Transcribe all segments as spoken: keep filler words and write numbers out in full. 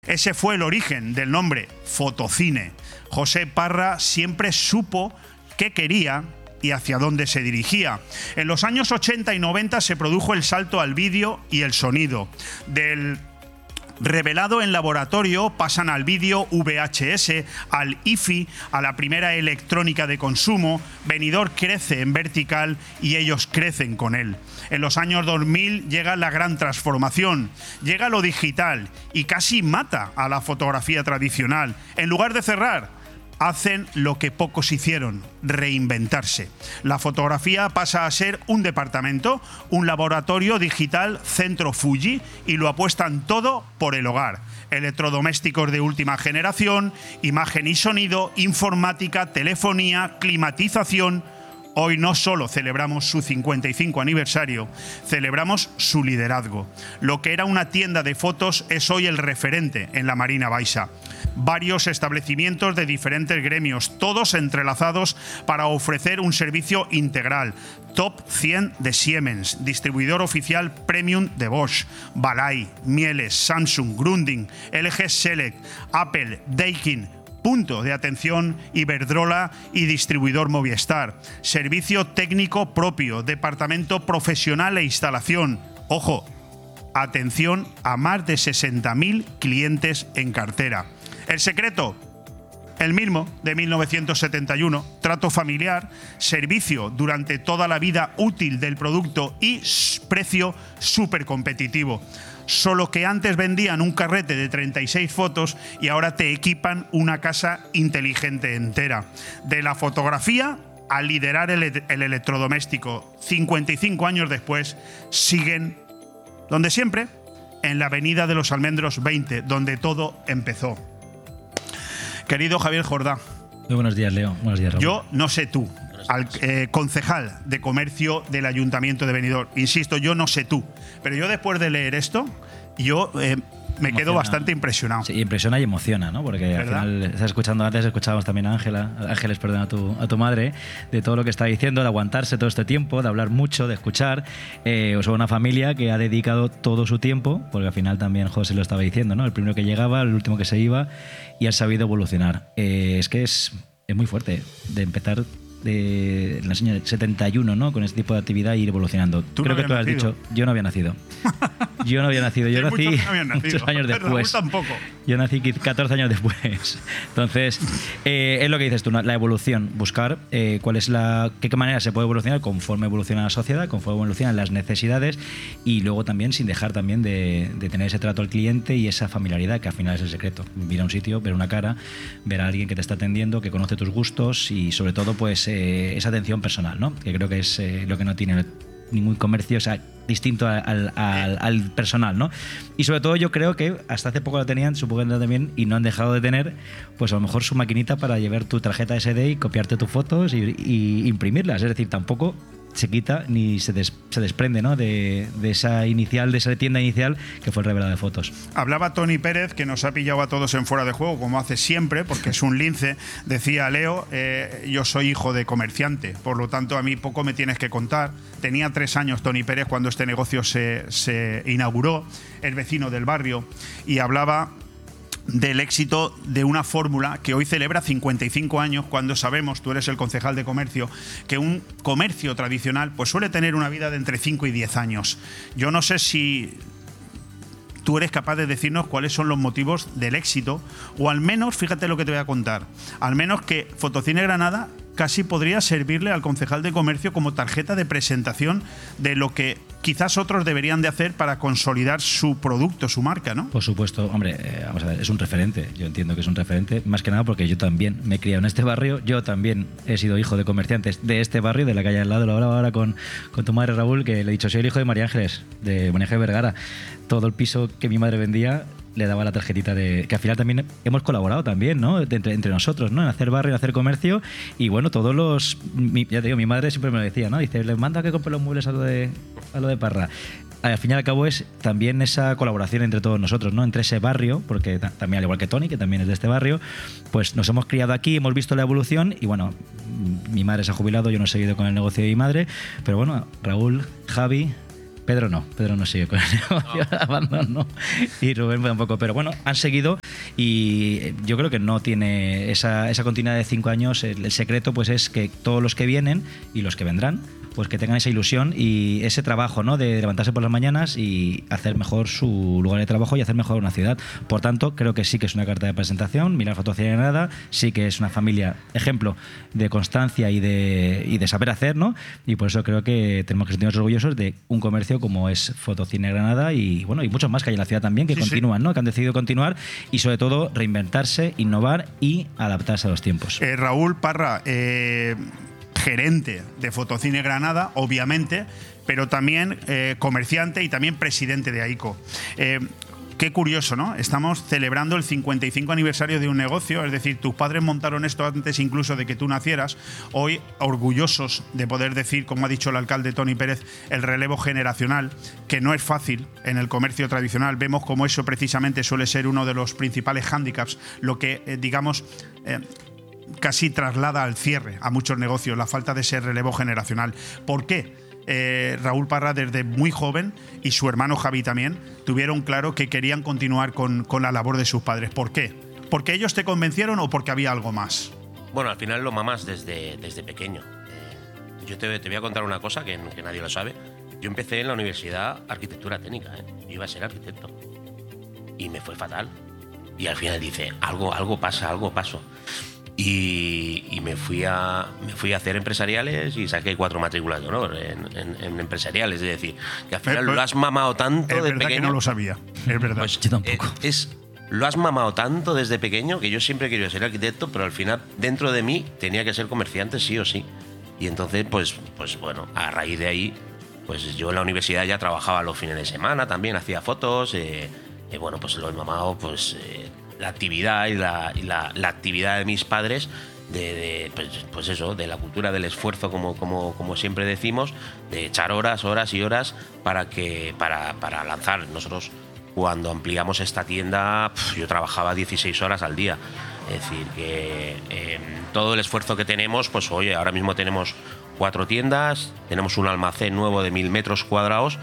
Ese fue el origen del nombre Fotocine. José Parra siempre supo qué quería y hacia dónde se dirigía. En los años ochenta y noventa se produjo el salto al vídeo y el sonido. Del revelado en laboratorio pasan al vídeo V H S, al I F I, a la primera electrónica de consumo. Benidorm crece en vertical y ellos crecen con él. En los años dos mil llega la gran transformación, llega lo digital y casi mata a la fotografía tradicional. En lugar de cerrar, hacen lo que pocos hicieron, reinventarse. La fotografía pasa a ser un departamento, un laboratorio digital Centro Fuji, y lo apuestan todo por el hogar. Electrodomésticos de última generación, imagen y sonido, informática, telefonía, climatización. Hoy no solo celebramos su cincuenta y cinco aniversario, celebramos su liderazgo. Lo que era una tienda de fotos es hoy el referente en la Marina Baixa. Varios establecimientos de diferentes gremios, todos entrelazados para ofrecer un servicio integral. Top cien de Siemens, distribuidor oficial Premium de Bosch, Balay, Mieles, Samsung, Grundig, L G Select, Apple, Daikin. Punto de atención Iberdrola y distribuidor Movistar. Servicio técnico propio, departamento profesional e instalación. Ojo, atención a más de sesenta mil clientes en cartera. El secreto, el mismo de mil novecientos setenta y uno, trato familiar, servicio durante toda la vida útil del producto y precio súper competitivo. Solo que antes vendían un carrete de treinta y seis fotos y ahora te equipan una casa inteligente entera. De la fotografía a liderar el, el electrodoméstico, cincuenta y cinco años después, siguen donde siempre, en la Avenida de los Almendros veinte, donde todo empezó. Querido Javier Jordá. Muy buenos días, Leo. Buenos días, Raúl. Yo no sé tú, al eh, concejal de comercio del Ayuntamiento de Benidorm. Insisto, yo no sé tú, pero yo después de leer esto, yo eh, me emociona. Quedo bastante impresionado. Sí, impresiona y emociona, ¿no? Porque ¿verdad? Al final, estás escuchando antes, escuchábamos también a Ángela, Ángeles, perdón, a tu, a tu madre, de todo lo que está diciendo, de aguantarse todo este tiempo, de hablar mucho, de escuchar. Eh, o sea, una familia que ha dedicado todo su tiempo, porque al final también José lo estaba diciendo, ¿no? El primero que llegaba, el último que se iba, y ha sabido evolucionar. Eh, es que es, es muy fuerte de empezar de en los años setenta y uno, ¿no? Con este tipo de actividad e ir evolucionando. ¿Tú Creo no que tú has nacido? dicho, yo no había nacido. Yo no había nacido, yo nací muchos, no nacido. muchos años después. Raúl tampoco. Yo nací catorce años después. Entonces, eh, es lo que dices tú, la evolución, buscar eh, cuál es la, qué manera se puede evolucionar conforme evoluciona la sociedad, conforme evolucionan las necesidades, y luego también sin dejar también de, de tener ese trato al cliente y esa familiaridad, que al final es el secreto. Ir a un sitio, ver una cara, ver a alguien que te está atendiendo, que conoce tus gustos y sobre todo pues eh, esa atención personal, ¿no? Que creo que es eh, lo que no tiene ningún comercio, o sea, distinto al, al, al personal, ¿no? Y sobre todo yo creo que hasta hace poco la tenían, supongo que también, y no han dejado de tener, pues a lo mejor su maquinita para llevar tu tarjeta ese de y copiarte tus fotos y, y imprimirlas. Es decir, tampoco se quita ni se, des, se desprende, ¿no? de, de esa inicial, de esa tienda inicial que fue el revelado de fotos. Hablaba Tony Pérez, que nos ha pillado a todos en fuera de juego, como hace siempre, porque es un lince. Decía Leo, eh, yo soy hijo de comerciante, por lo tanto a mí poco me tienes que contar. Tenía tres años Tony Pérez cuando este negocio se, se inauguró, es vecino del barrio, y hablaba del éxito de una fórmula que hoy celebra cincuenta y cinco años, cuando sabemos, tú eres el concejal de comercio, que un comercio tradicional pues suele tener una vida de entre cinco y diez años. Yo no sé si tú eres capaz de decirnos cuáles son los motivos del éxito, o al menos, fíjate lo que te voy a contar, al menos que Fotocine Granada casi podría servirle al concejal de comercio como tarjeta de presentación de lo que quizás otros deberían de hacer para consolidar su producto, su marca, ¿no? Por supuesto, hombre, eh, vamos a ver, es un referente. Yo entiendo que es un referente, más que nada porque yo también me he criado en este barrio, yo también he sido hijo de comerciantes de este barrio, de la calle al lado. Lo hablaba ahora con, con tu madre, Raúl, que le he dicho, soy el hijo de María Ángeles, de María Ángeles Vergara. Todo el piso que mi madre vendía le daba la tarjetita de... Que al final también hemos colaborado también, ¿no? Entre, entre nosotros, ¿no? En hacer barrio, en hacer comercio. Y bueno, todos los... Mi, ya te digo, mi madre siempre me lo decía, ¿no? Dice, le manda que compre los muebles a lo de, a lo de Parra. Al fin y al cabo es también esa colaboración entre todos nosotros, ¿no? Entre ese barrio, porque ta- también al igual que Tony, que también es de este barrio, pues nos hemos criado aquí, hemos visto la evolución y bueno, mi madre se ha jubilado, yo no he seguido con el negocio de mi madre, pero bueno, Raúl, Javi, Pedro no, Pedro no sigue con el negocio, no. Abandonó. Y Rubén tampoco, pero bueno, han seguido y yo creo que no tiene esa, esa continuidad de cinco años. El, el secreto pues es que todos los que vienen y los que vendrán, pues que tengan esa ilusión y ese trabajo, ¿no? De levantarse por las mañanas y hacer mejor su lugar de trabajo y hacer mejor una ciudad. Por tanto, creo que sí que es una carta de presentación. Mirar Fotocine Granada, sí que es una familia ejemplo de constancia y de, y de saber hacer, ¿no? Y por eso creo que tenemos que sentirnos orgullosos de un comercio como es Fotocine Granada y bueno, y muchos más que hay en la ciudad también que sí, continúan, sí. ¿no? Que han decidido continuar y sobre todo reinventarse, innovar y adaptarse a los tiempos. Eh, Raúl Parra, eh... gerente de Fotocine Granada, obviamente, pero también eh, comerciante y también presidente de AICO. Eh, qué curioso, ¿no? Estamos celebrando el cincuenta y cinco aniversario de un negocio, es decir, tus padres montaron esto antes incluso de que tú nacieras. Hoy, orgullosos de poder decir, como ha dicho el alcalde Tony Pérez, el relevo generacional, que no es fácil en el comercio tradicional. Vemos como eso precisamente suele ser uno de los principales hándicaps, lo que, eh, digamos, eh, casi traslada al cierre a muchos negocios, la falta de ese relevo generacional. ¿Por qué? Eh, Raúl Parra desde muy joven y su hermano Javi también tuvieron claro que querían continuar con, con la labor de sus padres. ¿Por qué? ¿Porque ellos te convencieron o porque había algo más? Bueno, al final lo mamás desde, desde pequeño. Eh, yo te, te voy a contar una cosa que, que nadie lo sabe. Yo empecé en la universidad arquitectura técnica, ¿eh? Yo iba a ser arquitecto y me fue fatal. Y al final dice, algo, algo pasa, algo pasó. Y, y me fui a me fui a hacer empresariales y saqué cuatro matrículas de honor en, en, en empresariales. Es decir, que al final pero, lo has mamado tanto es de verdad pequeño. Que no lo sabía, es verdad. Pues, yo tampoco. Eh, es, lo has mamado tanto desde pequeño que yo siempre he querido ser arquitecto, pero al final dentro de mí tenía que ser comerciante sí o sí. Y entonces, pues, pues bueno, a raíz de ahí, pues yo en la universidad ya trabajaba los fines de semana, también hacía fotos. Eh, eh, bueno, pues lo he mamado, pues. Eh, la actividad y, la, y la, la actividad de mis padres de, de pues, pues eso, de la cultura del esfuerzo, como, como, como siempre decimos, de echar horas, horas y horas para, que, para, para lanzar. Nosotros cuando ampliamos esta tienda, pf, yo trabajaba dieciséis horas al día. Es decir, que eh, todo el esfuerzo que tenemos, pues oye, ahora mismo tenemos cuatro tiendas, tenemos un almacén nuevo de mil metros cuadrados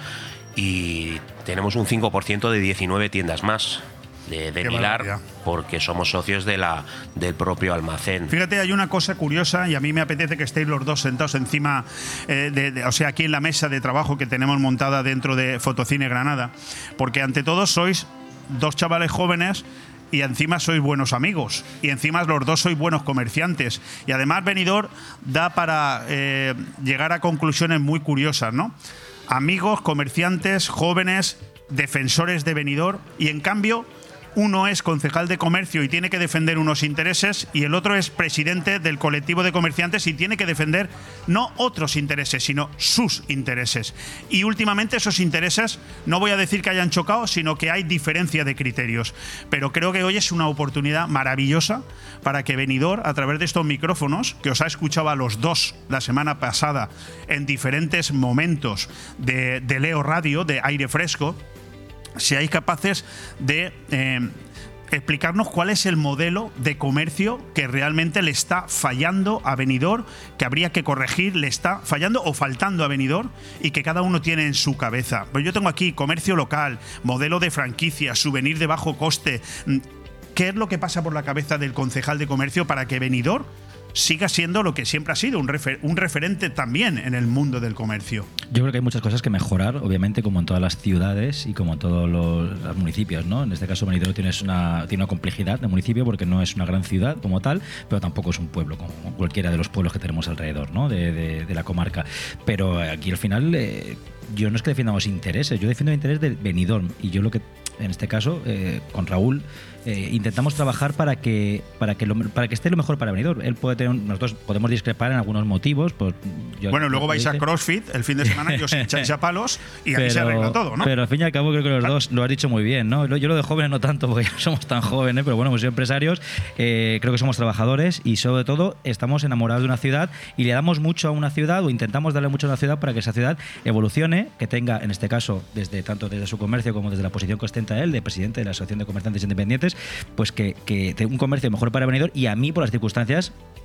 y tenemos un cinco por ciento de diecinueve tiendas más. De, de Milar, porque somos socios de la, del propio almacén. Fíjate, hay una cosa curiosa y a mí me apetece que estéis los dos sentados encima, eh, de, de, o sea, aquí en la mesa de trabajo que tenemos montada dentro de Fotocine Granada, porque ante todo sois dos chavales jóvenes y encima sois buenos amigos y encima los dos sois buenos comerciantes y además Benidorm da para eh, llegar a conclusiones muy curiosas, ¿no? Amigos, comerciantes, jóvenes, defensores de Benidorm y en cambio uno es concejal de comercio y tiene que defender unos intereses y el otro es presidente del colectivo de comerciantes y tiene que defender no otros intereses, sino sus intereses. Y últimamente esos intereses, no voy a decir que hayan chocado, sino que hay diferencia de criterios. Pero creo que hoy es una oportunidad maravillosa para que Benidorm, a través de estos micrófonos, que os ha escuchado a los dos la semana pasada en diferentes momentos de, de Leo Radio, de Aire Fresco, seáis capaces de eh, explicarnos cuál es el modelo de comercio que realmente le está fallando a Benidorm, que habría que corregir, le está fallando o faltando a Benidorm y que cada uno tiene en su cabeza. Pues yo tengo aquí comercio local, modelo de franquicia, souvenir de bajo coste. ¿Qué es lo que pasa por la cabeza del concejal de comercio para que Benidorm siga siendo lo que siempre ha sido, un, refer un referente también en el mundo del comercio? Yo creo que hay muchas cosas que mejorar, obviamente, como en todas las ciudades y como en todos los, los municipios, ¿no? En este caso, Benidorm tiene una, tiene una complejidad de municipio porque no es una gran ciudad como tal, pero tampoco es un pueblo como cualquiera de los pueblos que tenemos alrededor, ¿no? de, de, de la comarca. Pero aquí al final, eh, yo no es que defendamos intereses, yo defiendo el interés de Benidorm y yo lo que, en este caso, eh, con Raúl, Eh, intentamos trabajar para que para que lo, para que esté lo mejor para Benidorm. Él puede tener, nosotros podemos discrepar en algunos motivos. Pues yo, bueno, luego vais a CrossFit el fin de semana y os echáis a palos y aquí se arregla todo, ¿no? Pero al fin y al cabo creo que los dos lo has dicho muy bien, ¿no? Yo lo de jóvenes no tanto porque no somos tan jóvenes, pero bueno, hemos sido empresarios, eh, creo que somos trabajadores y sobre todo estamos enamorados de una ciudad y le damos mucho a una ciudad o intentamos darle mucho a una ciudad para que esa ciudad evolucione, que tenga, en este caso, desde tanto desde su comercio como desde la posición que ostenta él de presidente de la Asociación de Comerciantes Independientes, pues que, que un comercio mejor para Benidorm y a mí por las circunstancias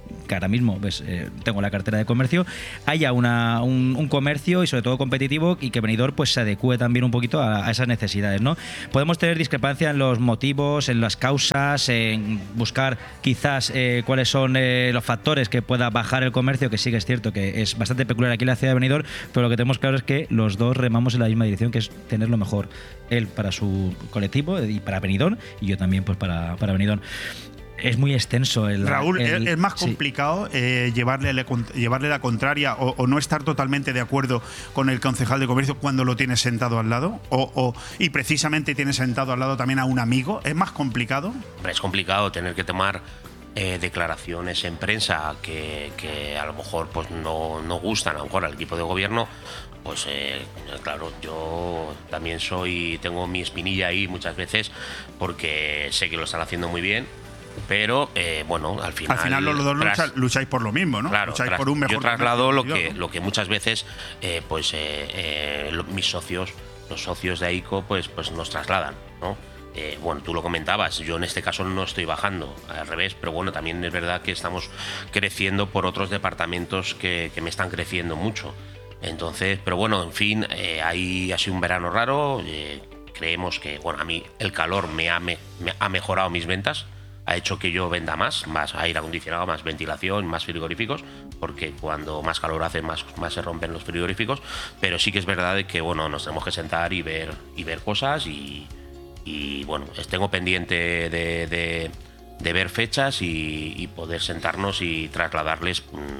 que ahora mismo ves, eh, tengo la cartera de comercio, haya una, un, un comercio y sobre todo competitivo y que Benidorm pues se adecue también un poquito a, a esas necesidades, ¿no? Podemos tener discrepancia en los motivos, en las causas, en buscar quizás eh, cuáles son eh, los factores que pueda bajar el comercio, que sí que es cierto que es bastante peculiar aquí en la ciudad de Benidorm, pero lo que tenemos claro es que los dos remamos en la misma dirección, que es tener lo mejor, él para su colectivo y para Benidorm y yo también pues para, para Benidorm. Es muy extenso el... Raúl, el, es más sí. complicado eh, llevarle, llevarle la contraria o, o no estar totalmente de acuerdo con el concejal de comercio cuando lo tienes sentado al lado o, o y precisamente tienes sentado al lado también a un amigo. ¿Es más complicado? Es complicado tener que tomar eh, declaraciones en prensa que, que a lo mejor pues no, no gustan a lo mejor al equipo de gobierno. Pues eh, claro, yo también soy, tengo mi espinilla ahí muchas veces porque sé que lo están haciendo muy bien. Pero eh, bueno, al final. Al final los dos tras, lucha, lucháis por lo mismo, ¿no? Claro, lucháis tras, por un mejor. yo traslado lo que, ¿no? lo que muchas veces, eh, pues eh, eh, lo, mis socios, los socios de AICO, pues, pues nos trasladan, ¿no? Eh, bueno, tú lo comentabas, yo en este caso no estoy bajando, al revés, pero bueno, también es verdad que estamos creciendo por otros departamentos que, que me están creciendo mucho. Entonces, pero bueno, en fin, eh, ahí ha sido un verano raro. Eh, creemos que, bueno, a mí el calor me ha, me, me ha mejorado mis ventas. Ha hecho que yo venda más, más aire acondicionado, más ventilación, más frigoríficos, porque cuando más calor hace, más, más se rompen los frigoríficos. Pero sí que es verdad de que bueno, nos tenemos que sentar y ver, y ver cosas y, y bueno, tengo pendiente de, de, de ver fechas y, y poder sentarnos y trasladarles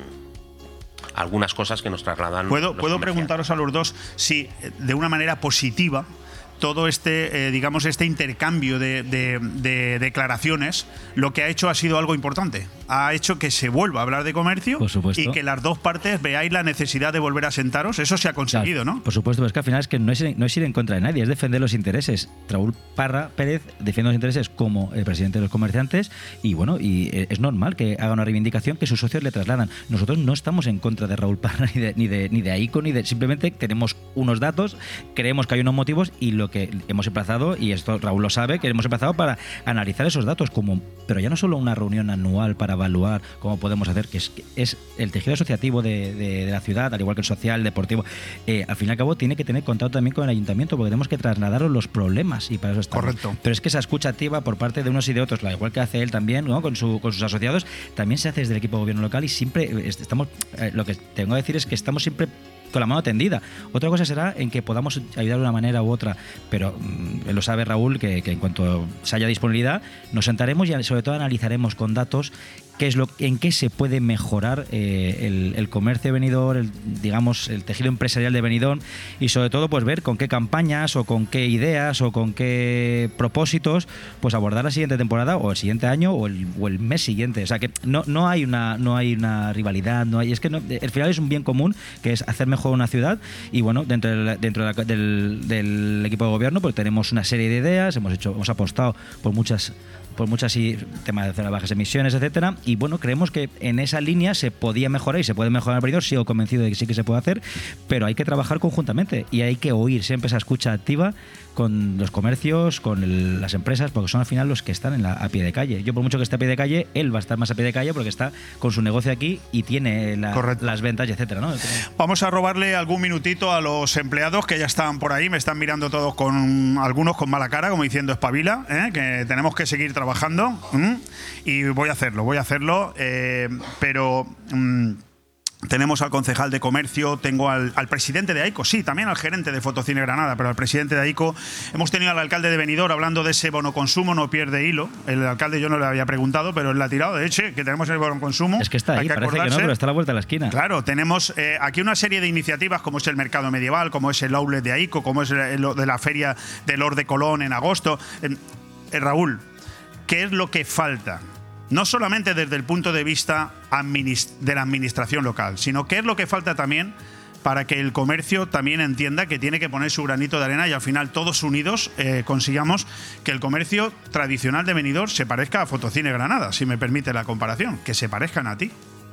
mmm, algunas cosas que nos trasladan. ¿Puedo, ¿puedo preguntaros a los dos si de una manera positiva todo este, eh, digamos, este intercambio de, de, de declaraciones, lo que ha hecho ha sido algo importante? Ha hecho que se vuelva a hablar de comercio por supuesto. Y que las dos partes veáis la necesidad de volver a sentaros. Eso se ha conseguido, claro, ¿no? Por supuesto, pero es que al final es que no es, no es ir en contra de nadie, es defender los intereses. Raúl Parra Pérez defiende los intereses como el presidente de los comerciantes y bueno, y es normal que haga una reivindicación que sus socios le trasladan. Nosotros no estamos en contra de Raúl Parra ni de, ni de, ni de AICO, ni de, simplemente tenemos unos datos, creemos que hay unos motivos y lo que hemos emplazado, y esto Raúl lo sabe, que hemos empezado para analizar esos datos, como, pero ya no solo una reunión anual para evaluar cómo podemos hacer, que es, que es el tejido asociativo de, de, de la ciudad, al igual que el social, el deportivo, eh, al fin y al cabo tiene que tener contacto también con el ayuntamiento, porque tenemos que trasladaros los problemas y para eso estamos. Correcto. Pero es que esa escucha activa por parte de unos y de otros, al igual que hace él también, ¿no? con, su, con sus asociados, también se hace desde el equipo de gobierno local y siempre estamos, eh, lo que tengo que decir es que estamos siempre con la mano tendida. Otra cosa será en que podamos ayudar de una manera u otra, pero mmm, lo sabe Raúl, que, que en cuanto se haya disponibilidad, nos sentaremos y sobre todo analizaremos con datos qué es lo, en qué se puede mejorar eh, el, el comercio de Benidorm, el, digamos, el tejido empresarial de Benidorm y sobre todo pues ver con qué campañas o con qué ideas o con qué propósitos pues abordar la siguiente temporada o el siguiente año o el, o el mes siguiente. O sea que no, no hay una no hay una rivalidad, no hay, es que no, el final es un bien común que es hacer mejor una ciudad y bueno, dentro, de, dentro de la, del, del equipo de gobierno pues tenemos una serie de ideas, hemos hecho hemos apostado por muchas por muchas y temas de bajas emisiones, etcétera, y bueno, creemos que en esa línea se podía mejorar y se puede mejorar el Benidorm, sigo convencido de que sí que se puede hacer, pero hay que trabajar conjuntamente y hay que oír siempre esa escucha activa con los comercios, con el, las empresas, porque son al final los que están en la, a pie de calle. Yo por mucho que esté a pie de calle, él va a estar más a pie de calle porque está con su negocio aquí y tiene la, las ventas, etcétera, ¿no? Vamos a robarle algún minutito a los empleados que ya están por ahí, me están mirando todos con algunos con mala cara, como diciendo espabila, ¿eh? Que tenemos que seguir trabajando ¿m? Y voy a hacerlo, voy a hacerlo, eh, pero... Mmm, tenemos al concejal de comercio, tengo al, al presidente de AICO, sí, también al gerente de Fotocine Granada, pero al presidente de AICO. Hemos tenido al alcalde de Benidorm hablando de ese bono consumo, no pierde hilo. El alcalde yo no le había preguntado, pero él le ha tirado. De hecho, que tenemos el bono consumo. Es que está ahí, hay que parece acordarse. que no, pero está a la vuelta de la esquina. Claro, tenemos eh, aquí una serie de iniciativas como es el mercado medieval, como es el outlet de AICO, como es lo de la feria del Lord de Colón en agosto. Eh, eh, Raúl, ¿qué es lo que falta? No solamente desde el punto de vista de la administración local, sino qué es lo que falta también para que el comercio también entienda que tiene que poner su granito de arena y al final todos unidos eh, consigamos que el comercio tradicional de Benidorm se parezca a Fotocine Granada, si me permite la comparación, que se parezcan a ti.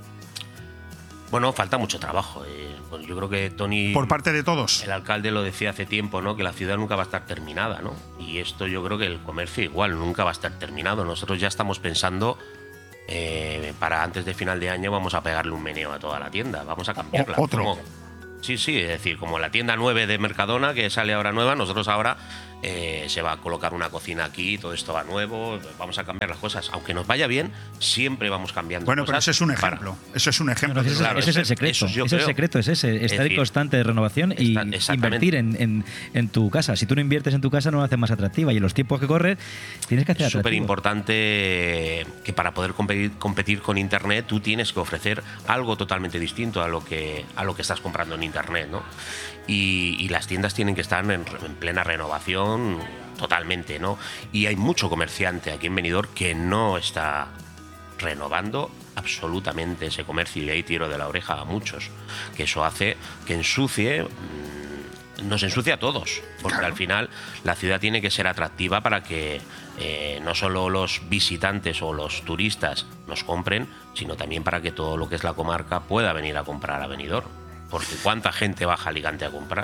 Bueno, falta mucho trabajo. Eh, pues yo creo que Tony... Por parte de todos. El alcalde lo decía hace tiempo, ¿no? Que la ciudad nunca va a estar terminada, ¿no? Y esto yo creo que el comercio igual nunca va a estar terminado. Nosotros ya estamos pensando eh, para antes de final de año vamos a pegarle un meneo a toda la tienda, vamos a cambiarla. O, otro. Como, sí, sí, es decir, como la tienda nueve de Mercadona, que sale ahora nueva, nosotros ahora eh, se va a colocar una cocina aquí, todo esto va nuevo, vamos a cambiar las cosas. Aunque nos vaya bien, siempre vamos cambiando bueno, cosas. Bueno, pero ese es un ejemplo. Para... Eso es un ejemplo. Bueno, ese, claro, ese es el secreto. Eso ese es el secreto, es ese, estar es decir, en constante renovación y está, invertir en, en, en tu casa. Si tú no inviertes en tu casa, no la haces más atractiva. Y en los tiempos que corres, tienes que hacer Es súper atractivo. importante que para poder competir, competir con Internet, tú tienes que ofrecer algo totalmente distinto a lo que, a lo que estás comprando en Internet, ¿no? Y, y las tiendas tienen que estar en, en plena renovación totalmente, ¿no? Y hay mucho comerciante aquí en Benidorm que no está renovando absolutamente ese comercio, y ahí tiro de la oreja a muchos, que eso hace que ensucie, nos ensucia a todos, porque claro, al final la ciudad tiene que ser atractiva para que eh, no solo los visitantes o los turistas nos compren, sino también para que todo lo que es la comarca pueda venir a comprar a Benidorm, porque ¿cuánta gente baja a Alicante a comprar?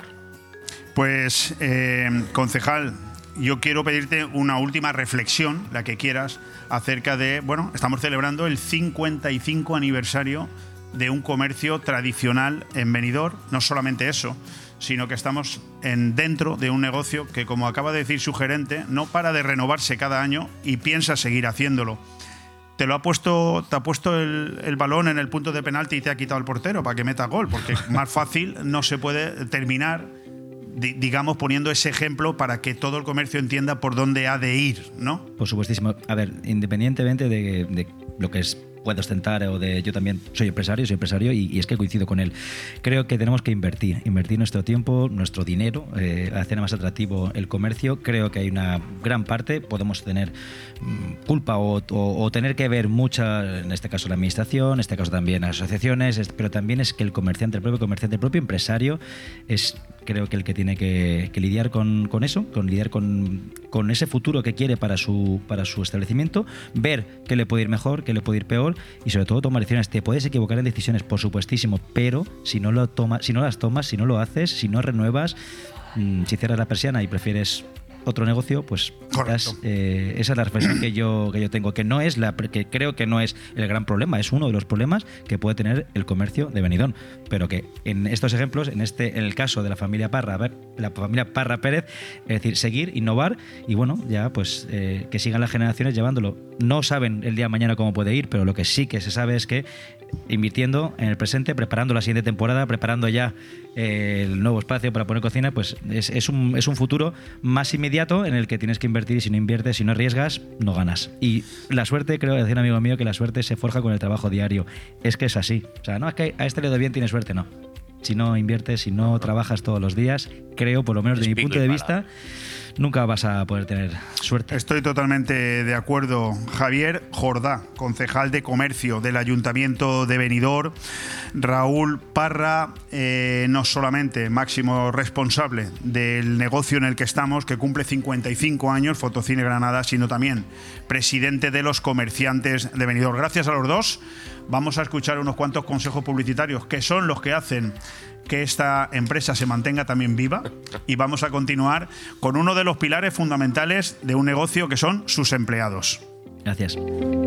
Pues, eh, concejal, yo quiero pedirte una última reflexión, la que quieras, acerca de, bueno, estamos celebrando el cincuenta y cinco aniversario de un comercio tradicional en Benidorm. No solamente eso, sino que estamos en, dentro de un negocio que, como acaba de decir su gerente, no para de renovarse cada año y piensa seguir haciéndolo. Te lo ha puesto, te ha puesto el, el balón en el punto de penalti y te ha quitado el portero para que meta gol, porque más fácil no se puede terminar, digamos, poniendo ese ejemplo para que todo el comercio entienda por dónde ha de ir, ¿no? Por supuestísimo. A ver, independientemente de, de lo que es puedo ostentar o de yo también soy empresario, soy empresario y, y es que coincido con él. Creo que tenemos que invertir, invertir nuestro tiempo, nuestro dinero, eh, hacer más atractivo el comercio. Creo que hay una gran parte, podemos tener mmm, culpa o, o, o tener que ver mucha, en este caso la administración, en este caso también las asociaciones, es, pero también es que el comerciante, el propio comerciante, el propio empresario es, creo que el que tiene que, que lidiar con, con eso, con lidiar con, con ese futuro que quiere para su, para su establecimiento, ver qué le puede ir mejor, qué le puede ir peor y sobre todo tomar decisiones. Te puedes equivocar en decisiones, por supuestísimo, pero si no, lo toma, si no las tomas, si no lo haces, si no renuevas, mmm, si cierras la persiana y prefieres otro negocio, pues quizás, eh, esa es la reflexión que yo, que yo tengo, que no es la que creo que no es el gran problema, es uno de los problemas que puede tener el comercio de Benidorm, pero que en estos ejemplos, en este en el caso de la familia Parra, la familia Parra Pérez, es decir, seguir, innovar y bueno, ya pues eh, que sigan las generaciones llevándolo. No saben el día de mañana cómo puede ir, pero lo que sí que se sabe es que invirtiendo en el presente, preparando la siguiente temporada, preparando ya eh, el nuevo espacio para poner cocina, pues es, es, un, es un futuro más inmediato en el que tienes que invertir y si no inviertes, si no arriesgas, no ganas. Y la suerte, creo, decía un amigo mío, que la suerte se forja con el trabajo diario. Es que es así. O sea, no es que a este le doy bien, tiene suerte, no. Si no inviertes, si no trabajas todos los días, creo, por lo menos de mi punto de vista, nunca vas a poder tener suerte. Estoy totalmente de acuerdo. Javier Jordá, concejal de Comercio del Ayuntamiento de Benidorm. Raúl Parra, eh, no solamente máximo responsable del negocio en el que estamos, que cumple cincuenta y cinco años, Fotocine Granada, sino también presidente de los comerciantes de Benidorm. Gracias a los dos. Vamos a escuchar unos cuantos consejos publicitarios que son los que hacen que esta empresa se mantenga también viva y vamos a continuar con uno de los pilares fundamentales de un negocio que son sus empleados. Gracias.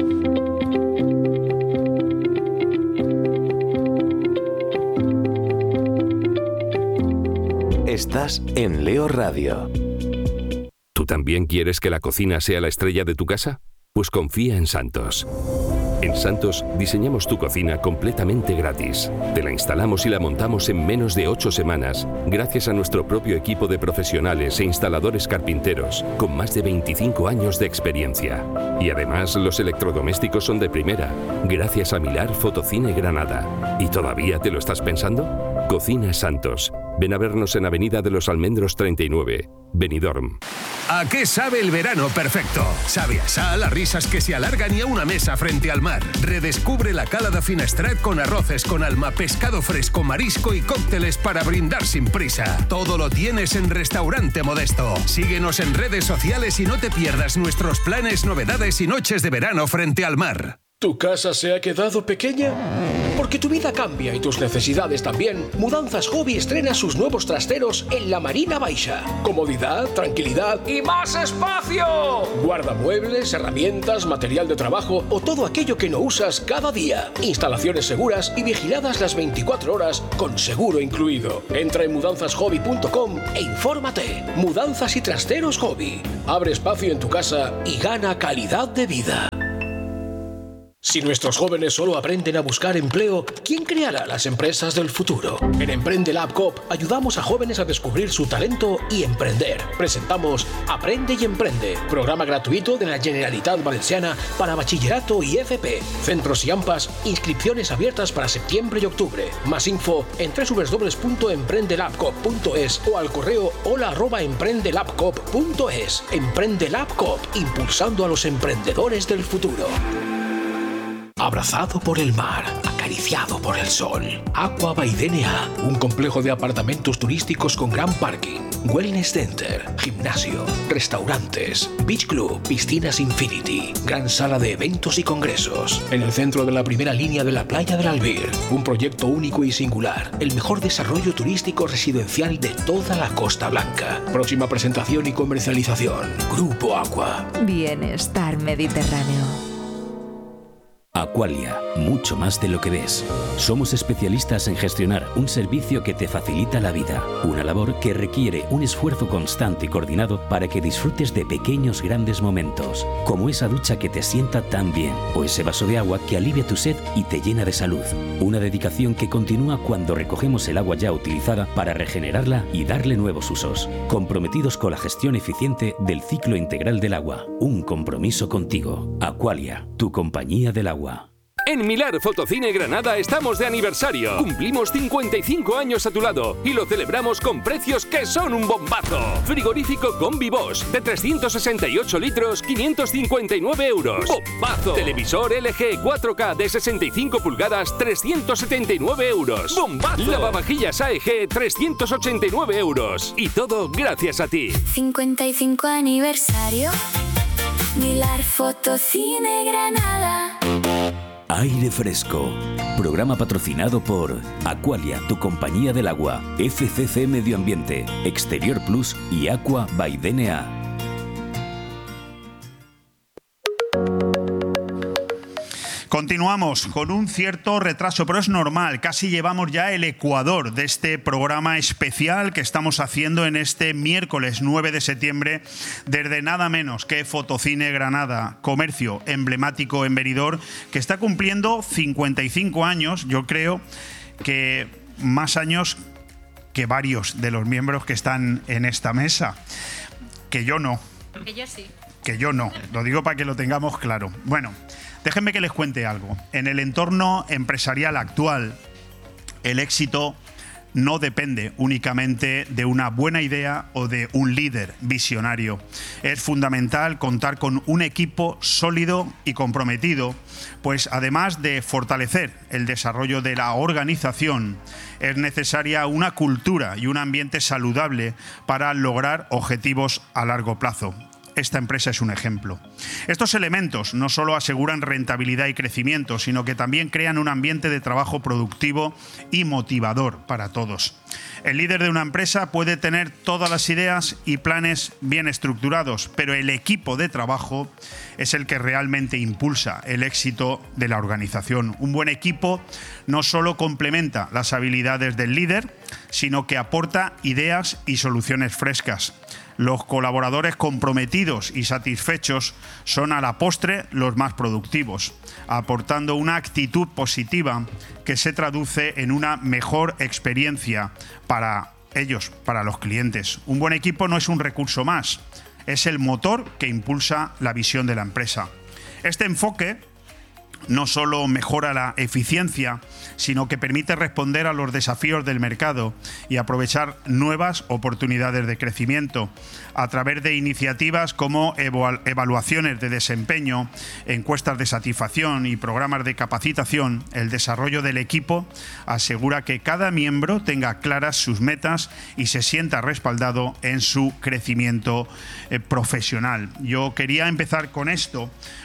Estás en Leo Radio. ¿Tú también quieres que la cocina sea la estrella de tu casa? Pues confía en Santos. En Santos diseñamos tu cocina completamente gratis. Te la instalamos y la montamos en menos de ocho semanas, gracias a nuestro propio equipo de profesionales e instaladores carpinteros, con más de veinticinco años de experiencia. Y además los electrodomésticos son de primera, gracias a Milar Fotocine Granada. ¿Y todavía te lo estás pensando? Cocina Santos. Ven a vernos en Avenida de los Almendros treinta y nueve, Benidorm. ¿A qué sabe el verano perfecto? Sabe a sal, a risas que se alargan y a una mesa frente al mar. Redescubre la cala de Finestrat con arroces con alma, pescado fresco, marisco y cócteles para brindar sin prisa. Todo lo tienes en Restaurante Modesto. Síguenos en redes sociales y no te pierdas nuestros planes, novedades y noches de verano frente al mar. ¿Tu casa se ha quedado pequeña? Porque tu vida cambia y tus necesidades también. Mudanzas Hobby estrena sus nuevos trasteros en la Marina Baixa. Comodidad, tranquilidad y más espacio. Guardamuebles, herramientas, material de trabajo o todo aquello que no usas cada día. Instalaciones seguras y vigiladas las veinticuatro horas con seguro incluido. Entra en mudanzas hobby punto com e infórmate. Mudanzas y trasteros Hobby. Abre espacio en tu casa y gana calidad de vida. Si nuestros jóvenes solo aprenden a buscar empleo, ¿quién creará las empresas del futuro? En Emprende Lab Coop ayudamos a jóvenes a descubrir su talento y emprender. Presentamos Aprende y Emprende, programa gratuito de la Generalitat Valenciana para bachillerato y F P. Centros y AMPAs, inscripciones abiertas para septiembre y octubre. Más info en doble u doble u doble u punto emprende lab coop punto es o al correo hola arroba emprende lab coop punto es. Emprende Lab Coop, impulsando a los emprendedores del futuro. Abrazado por el mar, acariciado por el sol. Aqua by D N A, un complejo de apartamentos turísticos con gran parking, wellness center, gimnasio, restaurantes, beach club, piscinas infinity, gran sala de eventos y congresos. En el centro de la primera línea de la playa del Albir, un proyecto único y singular, el mejor desarrollo turístico residencial de toda la Costa Blanca. Próxima presentación y comercialización, Grupo Aqua. Bienestar Mediterráneo. Aqualia, mucho más de lo que ves. Somos especialistas en gestionar un servicio que te facilita la vida, una labor que requiere un esfuerzo constante y coordinado para que disfrutes de pequeños grandes momentos, como esa ducha que te sienta tan bien, o ese vaso de agua que alivia tu sed y te llena de salud. Una dedicación que continúa cuando recogemos el agua ya utilizada para regenerarla y darle nuevos usos, comprometidos con la gestión eficiente del ciclo integral del agua. Un compromiso contigo. Aqualia, tu compañía del agua. En Milar Fotocine Granada estamos de aniversario. Cumplimos cincuenta y cinco años a tu lado y lo celebramos con precios que son un bombazo. Frigorífico Combi Bosch de trescientos sesenta y ocho litros, quinientos cincuenta y nueve euros. ¡Bombazo! Televisor L G cuatro K de sesenta y cinco pulgadas, trescientos setenta y nueve euros. ¡Bombazo! Lavavajillas A E G, trescientos ochenta y nueve euros. Y todo gracias a ti. cincuenta y cinco aniversario. Milar Fotocine Granada. Aire Fresco, programa patrocinado por Aqualia, tu compañía del agua, F C C Medio Ambiente, Exterior Plus y Aqua by D N A. Continuamos con un cierto retraso, pero es normal. Casi llevamos ya el ecuador de este programa especial que estamos haciendo en este miércoles nueve de septiembre desde nada menos que Fotocine Granada, comercio emblemático en Benidorm, que está cumpliendo cincuenta y cinco años. Yo creo que más años que varios de los miembros que están en esta mesa. Que yo no. Que yo sí. Que yo no. Lo digo para que lo tengamos claro. Bueno, déjenme que les cuente algo. En el entorno empresarial actual, el éxito no depende únicamente de una buena idea o de un líder visionario. Es fundamental contar con un equipo sólido y comprometido, pues además de fortalecer el desarrollo de la organización, es necesaria una cultura y un ambiente saludable para lograr objetivos a largo plazo. Esta empresa es un ejemplo. Estos elementos no solo aseguran rentabilidad y crecimiento, sino que también crean un ambiente de trabajo productivo y motivador para todos. El líder de una empresa puede tener todas las ideas y planes bien estructurados, pero el equipo de trabajo es el que realmente impulsa el éxito de la organización. Un buen equipo no solo complementa las habilidades del líder, sino que aporta ideas y soluciones frescas. Los colaboradores comprometidos y satisfechos son a la postre los más productivos, aportando una actitud positiva que se traduce en una mejor experiencia para ellos, para los clientes. Un buen equipo no es un recurso más, es el motor que impulsa la visión de la empresa. Este enfoque no solo mejora la eficiencia, sino que permite responder a los desafíos del mercado y aprovechar nuevas oportunidades de crecimiento a través de iniciativas como evaluaciones de desempeño, encuestas de satisfacción y programas de capacitación. El desarrollo del equipo asegura que cada miembro tenga claras sus metas y se sienta respaldado en su crecimiento eh, profesional. Yo quería empezar con esto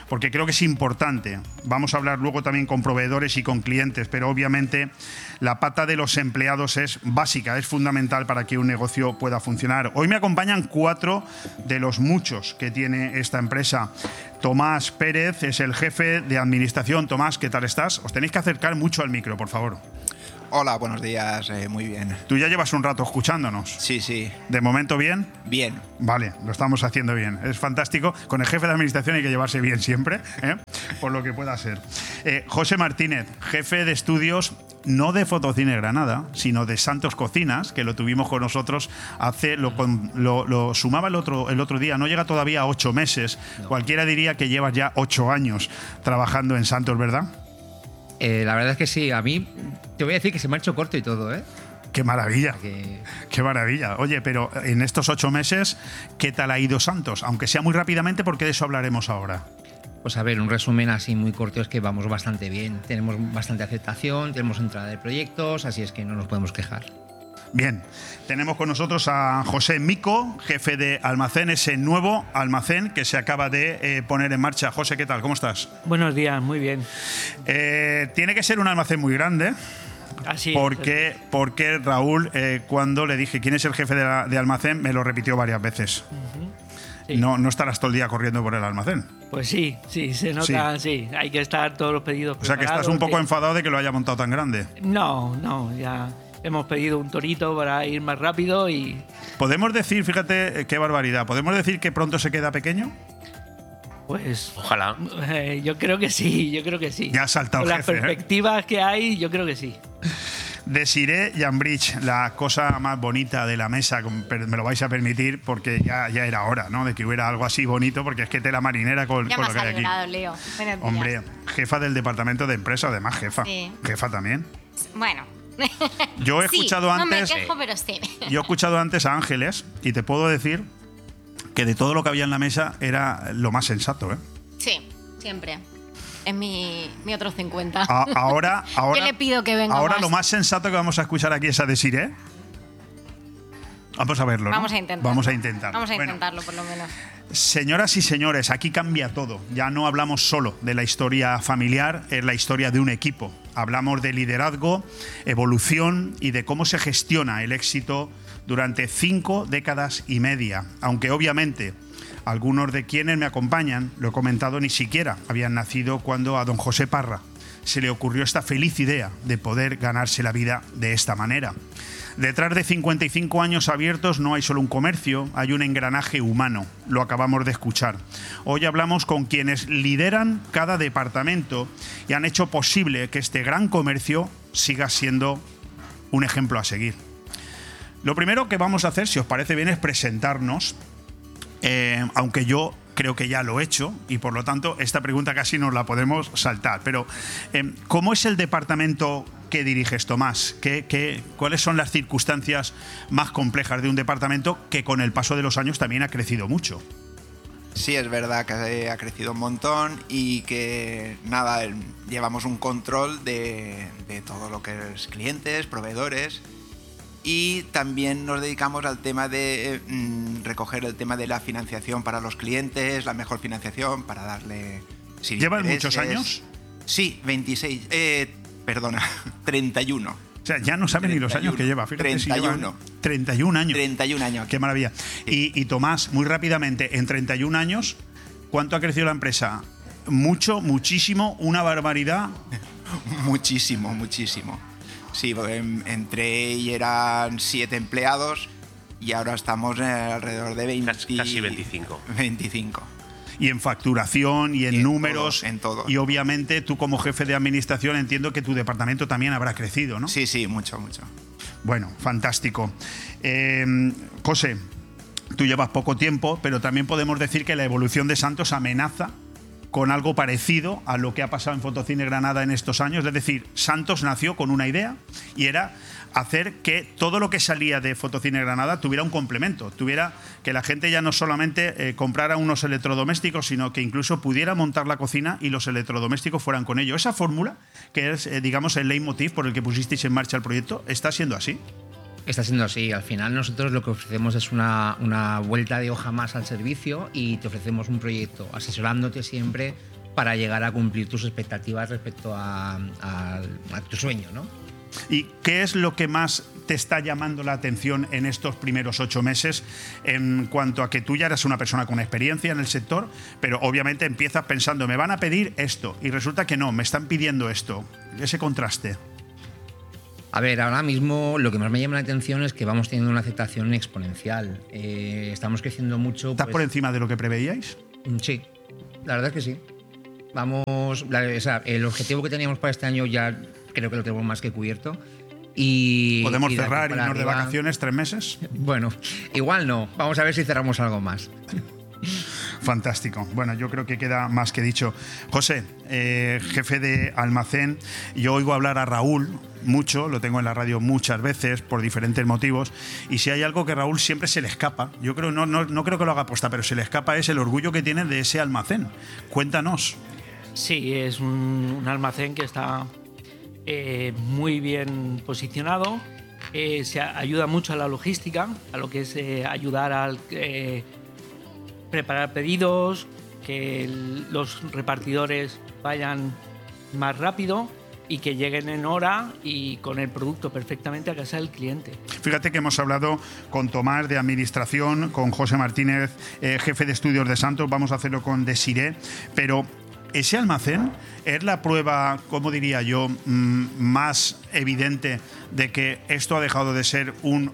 porque creo que es importante. Vamos a hablar luego también con proveedores y con clientes, pero obviamente la pata de los empleados es básica, es fundamental para que un negocio pueda funcionar. Hoy me acompañan cuatro de los muchos que tiene esta empresa. Tomás Pérez es el jefe de administración. Tomás, ¿qué tal estás? Os tenéis que acercar mucho al micro, por favor. Hola, buenos días, eh, muy bien. Tú ya llevas un rato escuchándonos. Sí, sí. ¿De momento bien? Bien. Vale, lo estamos haciendo bien. Es fantástico. Con el jefe de administración hay que llevarse bien siempre, ¿eh? Por lo que pueda ser. Eh, José Martínez, jefe de estudios, no de Fotocine Granada, sino de Santos Cocinas, que lo tuvimos con nosotros hace, lo, lo, lo sumaba el otro, el otro día, no llega todavía a ocho meses. No. Cualquiera diría que llevas ya ocho años trabajando en Santos, ¿verdad? Eh, la verdad es que sí, a mí te voy a decir que se me ha hecho corto y todo, ¿eh? ¡Qué maravilla! Que... ¡Qué maravilla! Oye, pero en estos ocho meses, ¿qué tal ha ido Santos? Aunque sea muy rápidamente, porque de eso hablaremos ahora. Pues a ver, un resumen así muy corto es que vamos bastante bien. Tenemos bastante aceptación, tenemos entrada de proyectos, así es que no nos podemos quejar. Bien, tenemos con nosotros a José Mico, jefe de almacén, ese nuevo almacén que se acaba de eh, poner en marcha. José, ¿qué tal? ¿Cómo estás? Buenos días, muy bien. Eh, tiene que ser un almacén muy grande. Así porque, es. porque Raúl, eh, cuando le dije quién es el jefe de, la, de almacén, me lo repitió varias veces. Uh-huh. Sí. No, no estarás todo el día corriendo por el almacén. Pues sí, sí, se nota, sí. sí. Hay que estar todos los pedidos preparados. O sea, que estás un poco sí. enfadado de que lo haya montado tan grande. No, no, ya... Hemos pedido un torito para ir más rápido y... ¿Podemos decir, fíjate qué barbaridad, ¿podemos decir que pronto se queda pequeño? Pues... Ojalá. Eh, yo creo que sí, yo creo que sí. Ya ha saltado Con el las jefe, perspectivas ¿eh? que hay, yo creo que sí. Desiree Jambridge, la cosa más bonita de la mesa, me lo vais a permitir porque ya, ya era hora, ¿no? De que hubiera algo así bonito, porque es que tela marinera con, ya con me lo que hay alegrado, aquí. Leo. Buenos días. Hombre, jefa del departamento de empresa, además jefa. Sí. Jefa también. Bueno. Yo he escuchado sí, antes. No me quejo, pero sí. Yo he escuchado antes a Ángeles y te puedo decir que de todo lo que había en la mesa era lo más sensato, ¿eh? Sí, siempre. Es mi, mi otro cincuenta. A, ahora, ahora. Yo le pido que venga Ahora más. Lo más sensato que vamos a escuchar aquí es a Desiree. Vamos a verlo, ¿no? Vamos a intentarlo. Vamos a intentarlo. Vamos a bueno, intentarlo, por lo menos. Señoras y señores, aquí cambia todo. Ya no hablamos solo de la historia familiar, es la historia de un equipo. Hablamos de liderazgo, evolución y de cómo se gestiona el éxito durante cinco décadas y media. Aunque obviamente algunos de quienes me acompañan, lo he comentado, ni siquiera habían nacido cuando a don José Parra se le ocurrió esta feliz idea de poder ganarse la vida de esta manera. Detrás de cincuenta y cinco años abiertos no hay solo un comercio, hay un engranaje humano, lo acabamos de escuchar. Hoy hablamos con quienes lideran cada departamento y han hecho posible que este gran comercio siga siendo un ejemplo a seguir. Lo primero que vamos a hacer, si os parece bien, es presentarnos, eh, aunque yo creo que ya lo he hecho y por lo tanto esta pregunta casi nos la podemos saltar. Pero, eh, ¿cómo es el departamento que diriges, Tomás? ¿Qué, qué, ¿Cuáles son las circunstancias más complejas de un departamento que con el paso de los años también ha crecido mucho? Sí, es verdad que ha crecido un montón y que, nada, llevamos un control de, de todo lo que es clientes, proveedores. Y también nos dedicamos al tema de mm, recoger el tema de la financiación para los clientes, la mejor financiación para darle... ¿Llevan muchos años? Sí, veintiséis. Eh, perdona, treinta y uno. O sea, ya no saben ni los años que lleva. Fíjate, treinta y uno. Si treinta y un años. treinta y un años. Qué maravilla. Sí. Y, y Tomás, muy rápidamente, en treinta y un años, ¿cuánto ha crecido la empresa? Mucho, muchísimo, una barbaridad. Muchísimo, muchísimo. Sí, entré y eran siete empleados y ahora estamos alrededor de veinte, casi veinticinco. veinticinco. Y en facturación y en, y en números. Todo, en todo. Y obviamente tú como jefe de administración entiendo que tu departamento también habrá crecido, ¿no? Sí, sí, mucho, mucho. Bueno, fantástico. Eh, José, tú llevas poco tiempo, pero también podemos decir que la evolución de Santos amenaza con algo parecido a lo que ha pasado en Fotocine Granada en estos años. Es decir, Santos nació con una idea y era hacer que todo lo que salía de Fotocine Granada tuviera un complemento, tuviera que la gente ya no solamente eh, comprara unos electrodomésticos, sino que incluso pudiera montar la cocina y los electrodomésticos fueran con ello. Esa fórmula, que es, eh, digamos, el leitmotiv por el que pusisteis en marcha el proyecto, ¿está siendo así? Está siendo así. Al final nosotros lo que ofrecemos es una, una vuelta de hoja más al servicio y te ofrecemos un proyecto asesorándote siempre para llegar a cumplir tus expectativas respecto a, a, a tu sueño, ¿no? ¿Y qué es lo que más te está llamando la atención en estos primeros ocho meses en cuanto a que tú ya eres una persona con experiencia en el sector, pero obviamente empiezas pensando, me van a pedir esto y resulta que no, me están pidiendo esto? Ese contraste. A ver, ahora mismo lo que más me llama la atención es que vamos teniendo una aceptación exponencial. Eh, estamos creciendo mucho. ¿Estás pues, por encima de lo que preveíais? Sí, la verdad es que sí. Vamos, la, o sea, el objetivo que teníamos para este año ya creo que lo tenemos más que cubierto. Y, ¿Podemos y cerrar y irnos arriba, de vacaciones tres meses? Bueno, igual no. Vamos a ver si cerramos algo más. Fantástico. Bueno, yo creo que queda más que dicho. José, eh, jefe de almacén, yo oigo hablar a Raúl mucho, lo tengo en la radio muchas veces por diferentes motivos, y si hay algo que Raúl siempre se le escapa, yo creo no, no, no creo que lo haga aposta, pero se le escapa, es el orgullo que tiene de ese almacén. Cuéntanos. Sí, es un, un almacén que está eh, muy bien posicionado, eh, se ayuda mucho a la logística, a lo que es eh, ayudar al eh, preparar pedidos, que el, los repartidores vayan más rápido y que lleguen en hora y con el producto perfectamente a casa del cliente. Fíjate que hemos hablado con Tomás de Administración, con José Martínez, eh, jefe de estudios de Santos, vamos a hacerlo con Desiré, pero ese almacén es la prueba, ¿cómo diría yo?, mmm, más evidente de que esto ha dejado de ser un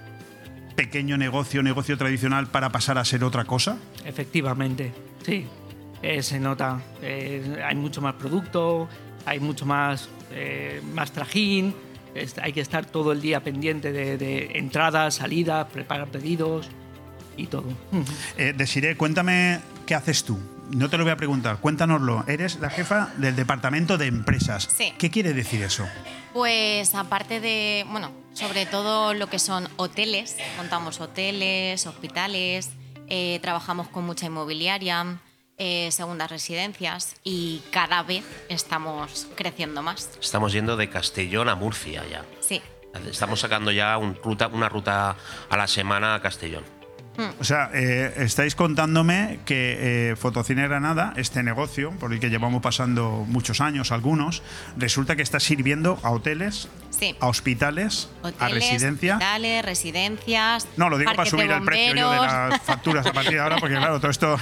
pequeño negocio, negocio tradicional para pasar a ser otra cosa. Efectivamente, sí, eh, se nota, eh, hay mucho más producto, hay mucho más, eh, más trajín, es, hay que estar todo el día pendiente de, de entradas, salidas, preparar pedidos y todo. Eh, Desiré, cuéntame qué haces tú. No te lo voy a preguntar, cuéntanoslo. Eres la jefa del departamento de empresas. Sí. ¿Qué quiere decir eso? Pues aparte de, bueno, sobre todo lo que son hoteles, montamos hoteles, hospitales, eh, trabajamos con mucha inmobiliaria, eh, segundas residencias y cada vez estamos creciendo más. Estamos yendo de Castellón a Murcia ya. Sí. Estamos sacando ya un ruta, una ruta a la semana a Castellón. O sea, eh, estáis contándome que eh, Fotocine Granada, este negocio por el que llevamos pasando muchos años, algunos, resulta que está sirviendo a hoteles, sí, a hospitales, hoteles, a residencias. Hospitales, residencias. No, lo digo para subir el precio yo de las facturas a partir de ahora, porque claro, todo esto.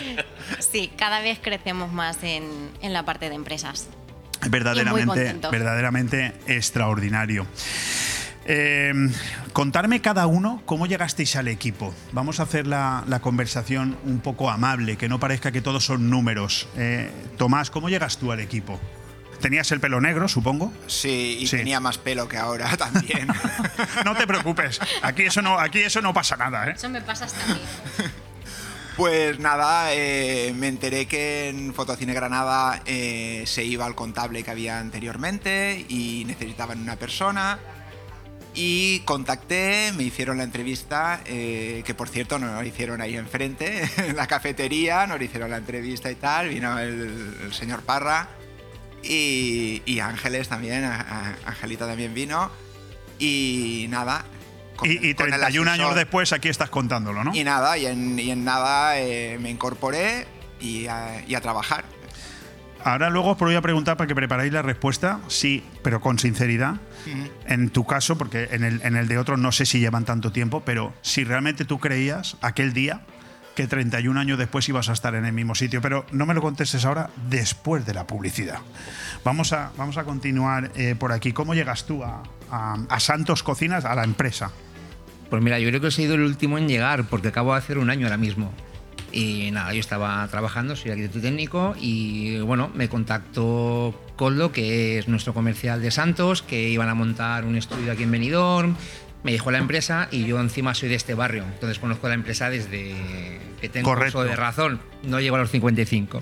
Sí, cada vez crecemos más en, en la parte de empresas. Verdaderamente, verdaderamente extraordinario. Eh, contarme cada uno cómo llegasteis al equipo. Vamos a hacer la, la conversación un poco amable, que no parezca que todos son números. Eh, Tomás, ¿cómo llegas tú al equipo? ¿Tenías el pelo negro, supongo? Sí, y sí. tenía más pelo que ahora también. No te preocupes, aquí eso no, aquí eso no pasa nada, ¿eh? Eso me pasa hasta a mí. Pues nada, eh, me enteré que en Fotocine Granada eh, se iba al contable que había anteriormente y necesitaban una persona. Y contacté, me hicieron la entrevista, eh, que por cierto nos la hicieron ahí enfrente, en la cafetería, nos hicieron la entrevista y tal, vino el, el señor Parra y, y Ángeles también, a, a, Angelita también vino y nada. Con, y, y treinta y un años después aquí estás contándolo, ¿no? Y nada, y en, y en nada eh, me incorporé y a, y a trabajar. Ahora luego os voy a preguntar para que preparáis la respuesta, sí, pero con sinceridad. Uh-huh. En tu caso, porque en el, en el de otros no sé si llevan tanto tiempo, pero si realmente tú creías aquel día que treinta y un años después ibas a estar en el mismo sitio. Pero no me lo contestes ahora, después de la publicidad. Vamos a, vamos a continuar eh, por aquí. ¿Cómo llegas tú a, a, a Santos Cocinas, a la empresa? Pues mira, yo creo que he sido el último en llegar, porque acabo de hacer un año ahora mismo. Y nada, yo estaba trabajando, soy arquitecto técnico y bueno, me contactó Coldo, que es nuestro comercial de Santos, que iban a montar un estudio aquí en Benidorm. Me dijo la empresa y yo encima soy de este barrio, entonces conozco la empresa desde que tengo uso de razón. No llego a los cincuenta y cinco.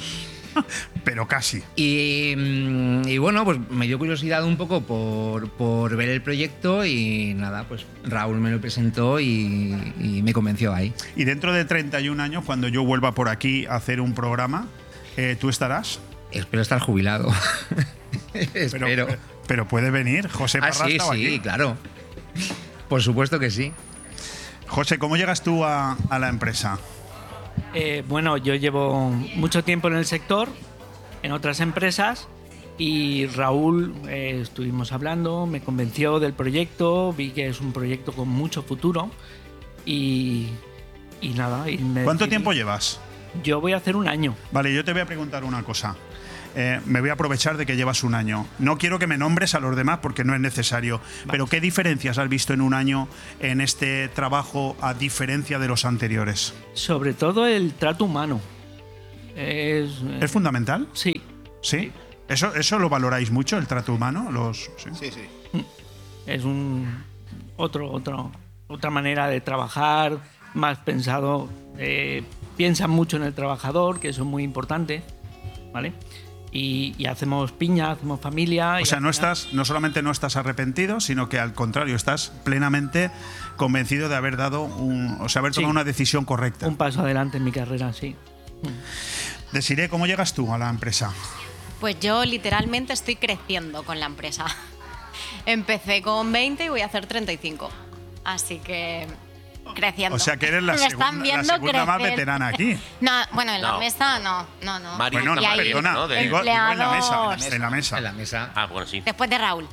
Pero casi. Y, y bueno, pues me dio curiosidad un poco por, por ver el proyecto y nada, pues Raúl me lo presentó y, y me convenció ahí. Y dentro de treinta y un años, cuando yo vuelva por aquí a hacer un programa, eh, ¿tú estarás? Espero estar jubilado. Espero. Pero, pero puede venir, José Parra. Ah, sí, sí, aquí. Claro. Por supuesto que sí. José, ¿cómo llegas tú a, a la empresa? Eh, bueno, yo llevo mucho tiempo en el sector, en otras empresas, y Raúl, eh, estuvimos hablando, me convenció del proyecto, vi que es un proyecto con mucho futuro y, y nada. Y me ¿Cuánto decidí. tiempo llevas? Yo voy a hacer un año. Vale, yo te voy a preguntar una cosa. Eh, me voy a aprovechar de que llevas un año. No quiero que me nombres a los demás porque no es necesario. Vale. Pero ¿qué diferencias has visto en un año en este trabajo a diferencia de los anteriores? Sobre todo el trato humano. ¿Es, ¿Es fundamental? Sí. ¿Sí? ¿Eso, eso lo valoráis mucho, el trato humano? Los, sí, sí. sí. Es un otro, otro, otra manera de trabajar, más pensado. Eh, piensan mucho en el trabajador, que eso es muy importante, ¿vale? Y, y hacemos piña, hacemos familia. O sea, no, estás, no solamente no estás arrepentido, sino que al contrario, estás plenamente convencido de haber dado un, o sea, haber tomado sí, una decisión correcta. Un paso adelante en mi carrera, sí. Desiree, ¿cómo llegas tú a la empresa? Pues yo literalmente estoy creciendo con la empresa. Empecé con veinte y voy a hacer treinta y cinco. Así que creciendo. O sea que eres la Me segunda, están viendo la segunda más crecer. veterana aquí. No, bueno, en la No. mesa no, no, no. Mario, Bueno, no, Y ahí, perdona, ¿no? De- digo, digo en la mesa, empleados. en la mesa. En la mesa. Ah, bueno, sí. Después de Raúl.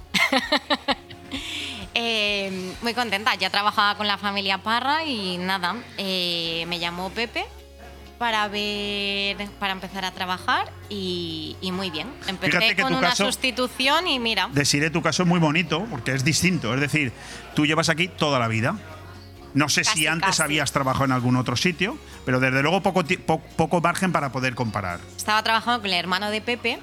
Eh, muy contenta, ya trabajaba con la familia Parra y nada, eh, me llamó Pepe para ver, para empezar a trabajar y, y muy bien. Empecé Fíjate que con tu una caso- sustitución y mira. Desiree, tu caso es muy bonito porque es distinto. Es decir, tú llevas aquí toda la vida. No sé Casi, si antes casi. habías trabajado en algún otro sitio, pero desde luego poco, ti- po- poco margen para poder comparar. Estaba trabajando con el hermano de Pepe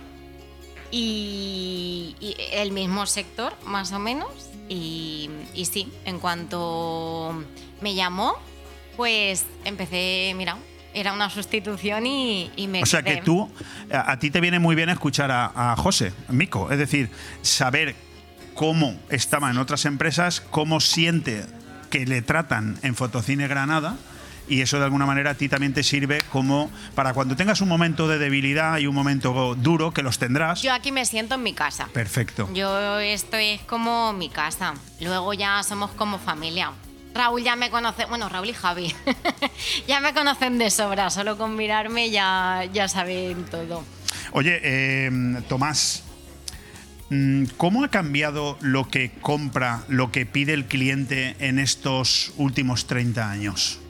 y, y el mismo sector, más o menos. Y, y sí, en cuanto me llamó, pues empecé, mira, era una sustitución y, y me O sea quedé. que tú, a, a ti te viene muy bien escuchar a, a José, Mico, es decir, saber cómo estaba en otras empresas, cómo siente que le tratan en Fotocine Granada, y eso de alguna manera a ti también te sirve como para cuando tengas un momento de debilidad y un momento duro, que los tendrás. Yo aquí me siento en mi casa. Perfecto. Yo esto es como mi casa. Luego ya somos como familia. Raúl ya me conoce, bueno, Raúl y Javi ya me conocen de sobra, solo con mirarme ya, ya saben todo. Oye, eh, Tomás, mm, ¿cómo ha cambiado lo que compra, lo que pide el cliente en estos últimos treinta años?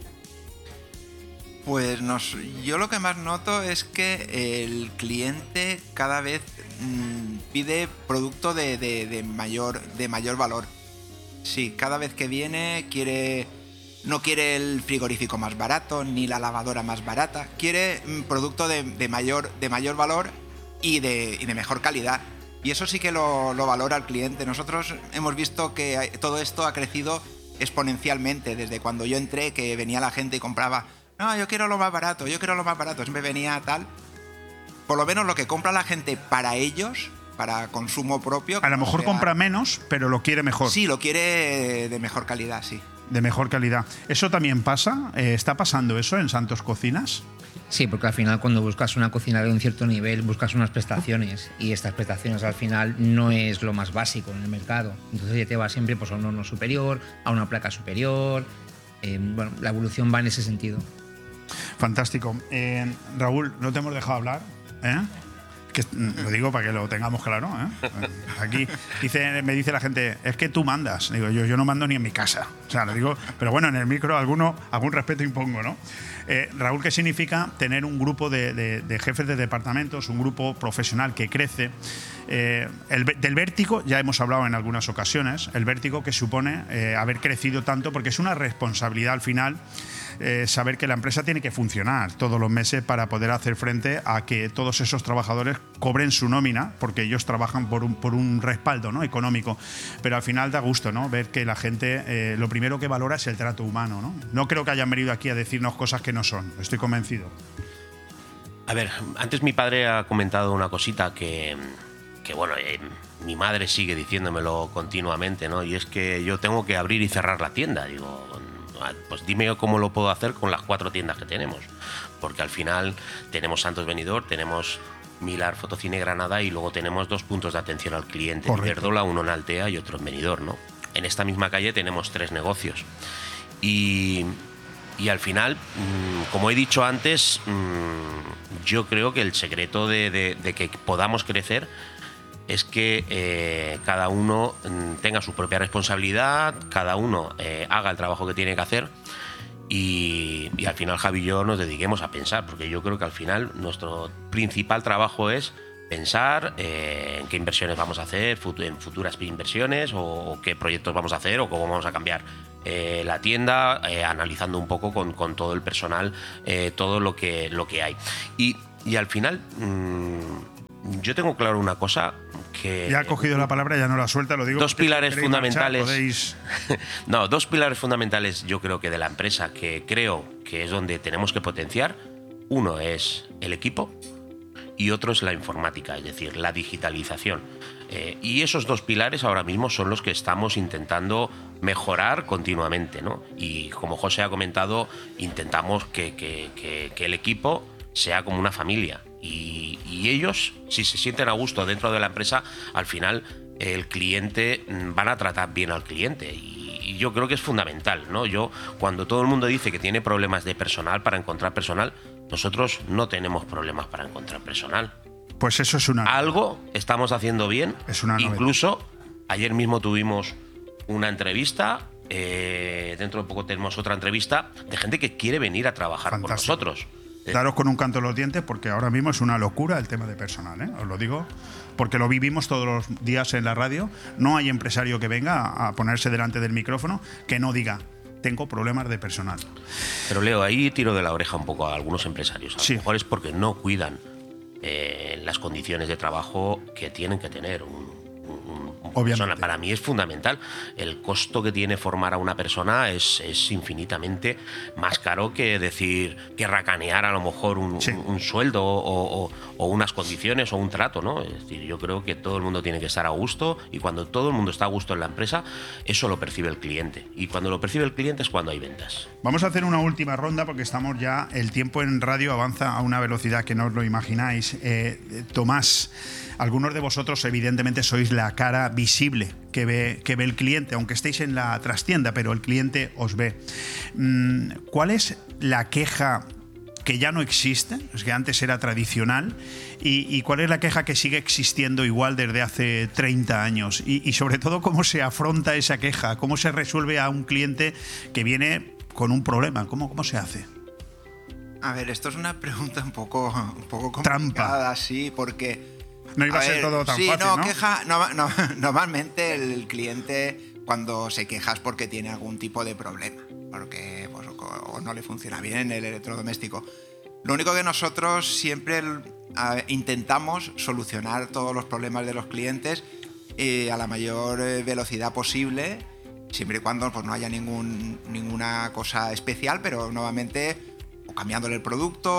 Pues nos, yo lo que más noto es que el cliente cada vez mmm, pide producto de, de, de, mayor, de mayor valor. Sí, cada vez que viene quiere, no quiere el frigorífico más barato ni la lavadora más barata, quiere mmm, producto de, de, mayor, de mayor valor y de, y de mejor calidad. Y eso sí que lo, lo valora el cliente. Nosotros hemos visto que todo esto ha crecido exponencialmente desde cuando yo entré, que venía la gente y compraba. No, yo quiero lo más barato, yo quiero lo más barato. Siempre venía tal. Por lo menos lo que compra la gente para ellos, para consumo propio. A lo mejor sea, compra menos, pero lo quiere mejor. Sí, lo quiere de mejor calidad, sí. De mejor calidad. ¿Eso también pasa? Eh, ¿Está pasando eso en Santos Cocinas? Sí, porque al final cuando buscas una cocina de un cierto nivel, buscas unas prestaciones y estas prestaciones al final no es lo más básico en el mercado. Entonces ya te vas siempre pues, a un horno superior, a una placa superior. Eh, bueno, la evolución va en ese sentido. Fantástico. Eh, Raúl, no te hemos dejado hablar, ¿eh? Que, lo digo para que lo tengamos claro, ¿eh? Aquí dice, me dice la gente, es que tú mandas. Digo, yo, yo no mando ni en mi casa. O sea, lo digo, pero bueno, en el micro alguno, algún respeto impongo, ¿no? Eh, Raúl, ¿qué significa tener un grupo de, de, de jefes de departamentos, un grupo profesional que crece? Eh, el, del vértigo, ya hemos hablado en algunas ocasiones, el vértigo que supone eh, haber crecido tanto, porque es una responsabilidad al final. Eh, saber que la empresa tiene que funcionar todos los meses para poder hacer frente a que todos esos trabajadores cobren su nómina, porque ellos trabajan por un, por un respaldo, ¿no?, económico. Pero al final da gusto, ¿no?, ver que la gente eh, lo primero que valora es el trato humano, ¿no? No creo que hayan venido aquí a decirnos cosas que no son, estoy convencido. A ver, antes mi padre ha comentado una cosita que, que bueno, eh, mi madre sigue diciéndomelo continuamente, ¿no? Y es que yo tengo que abrir y cerrar la tienda, digo. Pues dime cómo lo puedo hacer con las cuatro tiendas que tenemos, porque al final tenemos Santos Benidorm, tenemos Milar Fotocine Granada y luego tenemos dos puntos de atención al cliente, en Verdola, uno en Altea y otro en Benidorm, ¿no? En esta misma calle tenemos tres negocios y, Y al final, mmm, como he dicho antes, mmm, yo creo que el secreto de, de, de que podamos crecer es que eh, cada uno tenga su propia responsabilidad, cada uno eh, haga el trabajo que tiene que hacer y, y al final Javi y yo nos dediquemos a pensar, porque yo creo que al final nuestro principal trabajo es pensar eh, en qué inversiones vamos a hacer, fut- en futuras inversiones o, o qué proyectos vamos a hacer o cómo vamos a cambiar eh, la tienda, eh, analizando un poco con, con todo el personal eh, todo lo que, lo que hay. Y, y al final mmm, yo tengo claro una cosa que... Ya ha cogido la palabra, ya no la suelta, lo digo. Dos pilares fundamentales. Marchar, podéis... no, dos pilares fundamentales yo creo que de la empresa que creo que es donde tenemos que potenciar. Uno es el equipo y otro es la informática, es decir, la digitalización. Eh, y esos dos pilares ahora mismo son los que estamos intentando mejorar continuamente, ¿no? Y como José ha comentado, intentamos que, que, que, que el equipo sea como una familia. Y, y ellos, si se sienten a gusto dentro de la empresa, al final el cliente, van a tratar bien al cliente. Y, y yo creo que es fundamental, ¿no? Yo, cuando todo el mundo dice que tiene problemas de personal para encontrar personal, nosotros no tenemos problemas para encontrar personal. Pues eso es una... Algo estamos haciendo bien. Es una novedad. Incluso ayer mismo tuvimos una entrevista, eh, dentro de poco tenemos otra entrevista de gente que quiere venir a trabajar Fantástico. con nosotros. Daros con un canto en los dientes porque ahora mismo es una locura el tema de personal, ¿eh? Os lo digo porque lo vivimos todos los días en la radio. No hay empresario que venga a ponerse delante del micrófono que no diga tengo problemas de personal. Pero Leo, ahí tiro de la oreja un poco a algunos empresarios. A Sí. lo mejor es porque no cuidan eh, las condiciones de trabajo que tienen que tener un, un- un persona. Para mí es fundamental. El costo que tiene formar a una persona es, es infinitamente más caro que decir, que racanear a lo mejor un, un- un sueldo o, o- o unas condiciones o un trato, ¿no? Es decir, yo creo que todo el mundo tiene que estar a gusto y cuando todo el mundo está a gusto en la empresa, eso lo percibe el cliente. Y cuando lo percibe el cliente es cuando hay ventas. Vamos a hacer una última ronda porque estamos ya, el tiempo en radio avanza a una velocidad que no os lo imagináis. Eh, Tomás, algunos de vosotros evidentemente sois la cara visible que ve, que ve el cliente, aunque estéis en la trastienda, pero el cliente os ve. Mm, ¿Cuál es la queja que ya no existe, es que antes era tradicional, y, y cuál es la queja que sigue existiendo igual desde hace treinta años? Y, y sobre todo, ¿cómo se afronta esa queja? ¿Cómo se resuelve a un cliente que viene con un problema? ¿Cómo, cómo se hace? A ver, esto es una pregunta un poco, un poco complicada, sí, porque... No iba a, ser ver, todo tan sí, fácil, no, ¿no? queja, no, no, normalmente el cliente cuando se queja es porque tiene algún tipo de problema, porque pues, o, o no le funciona bien el electrodoméstico. Lo único que nosotros siempre a, intentamos solucionar todos los problemas de los clientes eh, a la mayor eh, velocidad posible, siempre y cuando pues, no haya ningún, ninguna cosa especial, pero nuevamente o cambiándole el producto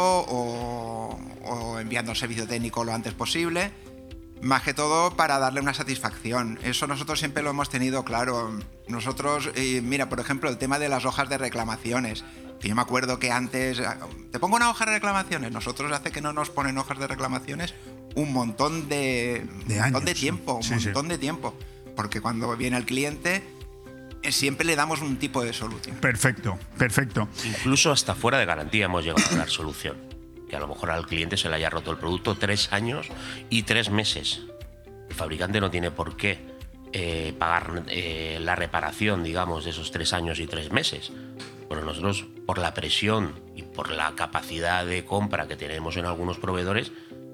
o, o enviando el servicio técnico lo antes posible. Más que todo para darle una satisfacción. Eso nosotros siempre lo hemos tenido claro. Nosotros, eh, mira, por ejemplo, el tema de las hojas de reclamaciones. Que yo me acuerdo que antes, te pongo una hoja de reclamaciones. Nosotros hace que no nos ponen hojas de reclamaciones un montón de, De un montón de años, tiempo, un sí, sí. montón de tiempo. Porque cuando viene el cliente, eh, siempre le damos un tipo de solución. Perfecto, perfecto. Incluso hasta fuera de garantía hemos llegado a dar solución. Que a lo mejor al cliente se le haya roto el producto tres años y tres meses. El fabricante no tiene por qué eh, pagar eh, la reparación, digamos, de esos tres años y tres meses. Pero nosotros, por la presión y por la capacidad de compra que tenemos en algunos proveedores,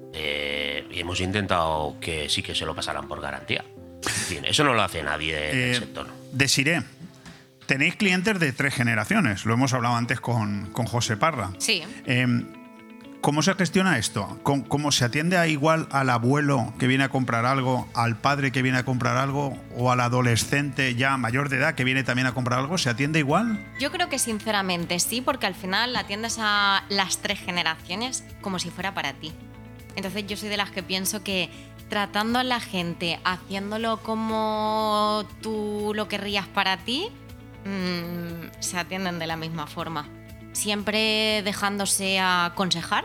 eh, hemos intentado que sí que se lo pasaran por garantía. Bien, eso no lo hace nadie del Eh, sector. Desiré, tenéis clientes de tres generaciones, lo hemos hablado antes con, con José Parra. Sí. Eh, ¿Cómo se gestiona esto? ¿Cómo, cómo se atiende a igual al abuelo que viene a comprar algo, al padre que viene a comprar algo o al adolescente ya mayor de edad que viene también a comprar algo? ¿Se atiende igual? Yo creo que sinceramente sí, porque al final atiendes a las tres generaciones como si fuera para ti. Entonces yo soy de las que pienso que tratando a la gente, haciéndolo como tú lo querrías para ti, mmm, se atienden de la misma forma. Siempre dejándose aconsejar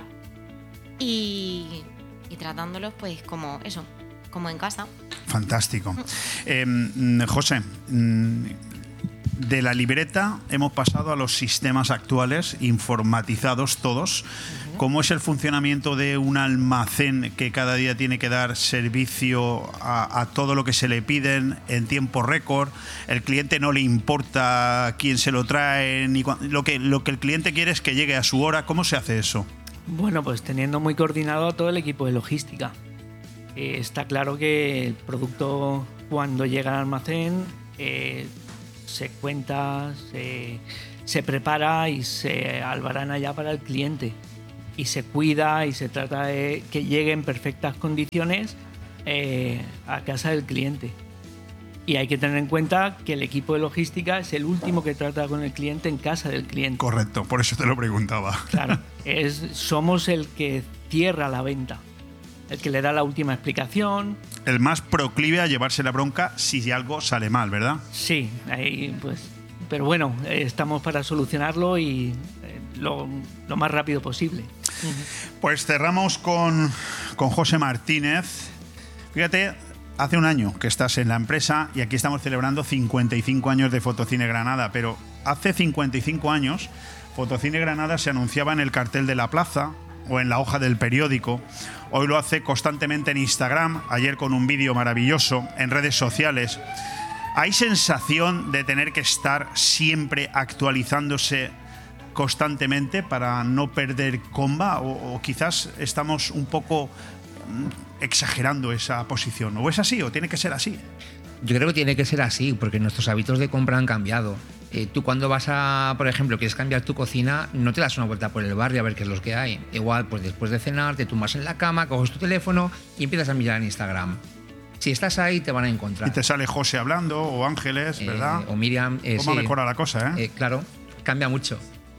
y, y tratándolos pues como eso, como en casa. Fantástico. Eh, mm, José, mm, de la libreta hemos pasado a los sistemas actuales, informatizados todos. ¿Cómo es el funcionamiento de un almacén que cada día tiene que dar servicio a, a todo lo que se le piden en tiempo récord? El cliente no le importa quién se lo trae, ni lo que, lo que el cliente quiere es que llegue a su hora. ¿Cómo se hace eso? Bueno, pues teniendo muy coordinado a todo el equipo de logística. Eh, está claro que el producto, cuando llega al almacén, eh, se cuenta, se, se prepara y se albarana ya para el cliente. Y se cuida y se trata de que llegue en perfectas condiciones eh, a casa del cliente. Y hay que tener en cuenta que el equipo de logística es el último que trata con el cliente en casa del cliente. Correcto, por eso te lo preguntaba. Claro, es, somos el que cierra la venta, el que le da la última explicación. El más proclive a llevarse la bronca si algo sale mal, ¿verdad? Sí, ahí pues... Pero bueno, estamos para solucionarlo y eh, lo, lo más rápido posible. Pues cerramos con, con José Martínez. Fíjate, hace un año que estás en la empresa y aquí estamos celebrando cincuenta y cinco años de Fotocine Granada, pero hace cincuenta y cinco años Fotocine Granada se anunciaba en el cartel de la plaza o en la hoja del periódico. Hoy lo hace constantemente en Instagram, ayer con un vídeo maravilloso, en redes sociales. ¿Hay sensación de tener que estar siempre actualizándose constantemente para no perder comba? O, o quizás estamos un poco exagerando esa posición. ¿O es así o tiene que ser así? Yo creo que tiene que ser así, porque nuestros hábitos de compra han cambiado. Eh, tú cuando vas a, por ejemplo, quieres cambiar tu cocina, no te das una vuelta por el barrio a ver qué es lo que hay. Igual, pues después de cenar, te tumbas en la cama, coges tu teléfono y empiezas a mirar en Instagram. Si estás ahí, te van a encontrar. Y te sale José hablando, o Ángeles, ¿verdad? Eh, o Miriam. Eh, ¿Cómo sí. mejora la cosa, eh? eh? Claro, cambia mucho.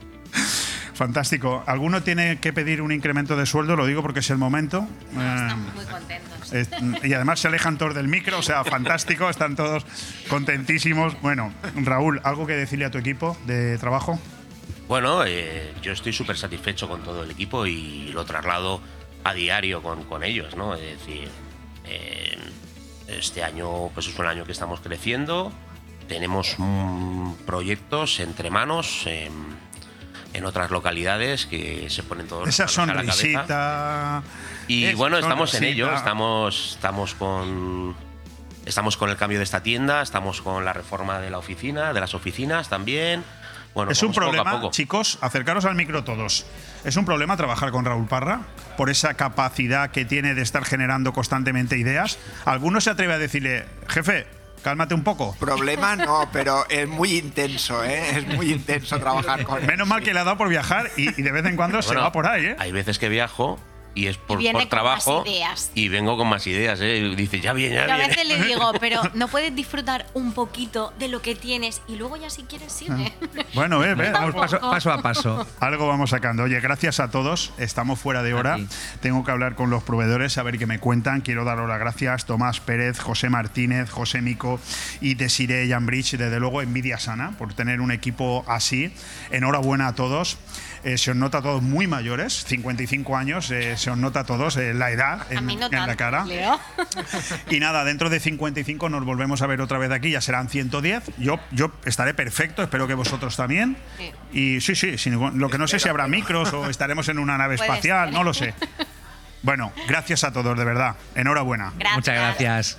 Fantástico. ¿Alguno tiene que pedir un incremento de sueldo? Lo digo porque es el momento. Estamos eh, muy contentos. Es, y además se alejan todos del micro, o sea, fantástico, están todos contentísimos. Bueno, Raúl, ¿algo que decirle a tu equipo de trabajo? Bueno, eh, yo estoy súper satisfecho con todo el equipo y lo traslado a diario con, con ellos, ¿no? Es decir, eh, este año pues es un año que estamos creciendo, tenemos mm, proyectos entre manos eh, en otras localidades que se ponen todos esa los manos a la sonrisita. cabeza. Y Esa bueno, estamos sonrisita. en ello, estamos, estamos con estamos con el cambio de esta tienda, estamos con la reforma de la oficina, de las oficinas también. Bueno, es un poco a problema, poco. chicos, acercaros al micro todos. ¿Es un problema trabajar con Raúl Parra por esa capacidad que tiene de estar generando constantemente ideas? ¿Alguno se atreve a decirle, jefe, cálmate un poco? Problema no, pero es muy intenso, ¿eh? Es muy intenso trabajar con él. Menos mal que le ha dado por viajar y, y de vez en cuando Bueno, se va por ahí, ¿eh? Hay veces que viajo y es por, Y viene por con trabajo más ideas. y vengo con más ideas, ¿eh? Y dice, ya viene, ya Yo a viene. veces le digo, pero no puedes disfrutar un poquito de lo que tienes y luego ya si quieres sigue. Bueno, ve, ve, Vamos paso, paso a paso. algo vamos sacando. Oye, gracias a todos. Estamos fuera de hora. Tengo que hablar con los proveedores, a ver qué me cuentan. Quiero daros las gracias. Tomás Pérez, José Martínez, José Mico y Desiree Jambridge. Desde luego, envidia sana por tener un equipo así. Enhorabuena a todos. Eh, se os nota a todos muy mayores, cincuenta y cinco años, eh, se os nota a todos eh, la edad en, A mí no en tanto, la cara. Leo. Y nada, dentro de cincuenta y cinco nos volvemos a ver otra vez aquí, ya serán ciento diez. Yo, yo estaré perfecto, espero que vosotros también. Sí. Y sí, sí, sin ningún- lo que no sé si habrá micros o estaremos en una nave Puede espacial, ser. no lo sé. Bueno, gracias a todos, de verdad. Enhorabuena. Gracias. Muchas gracias.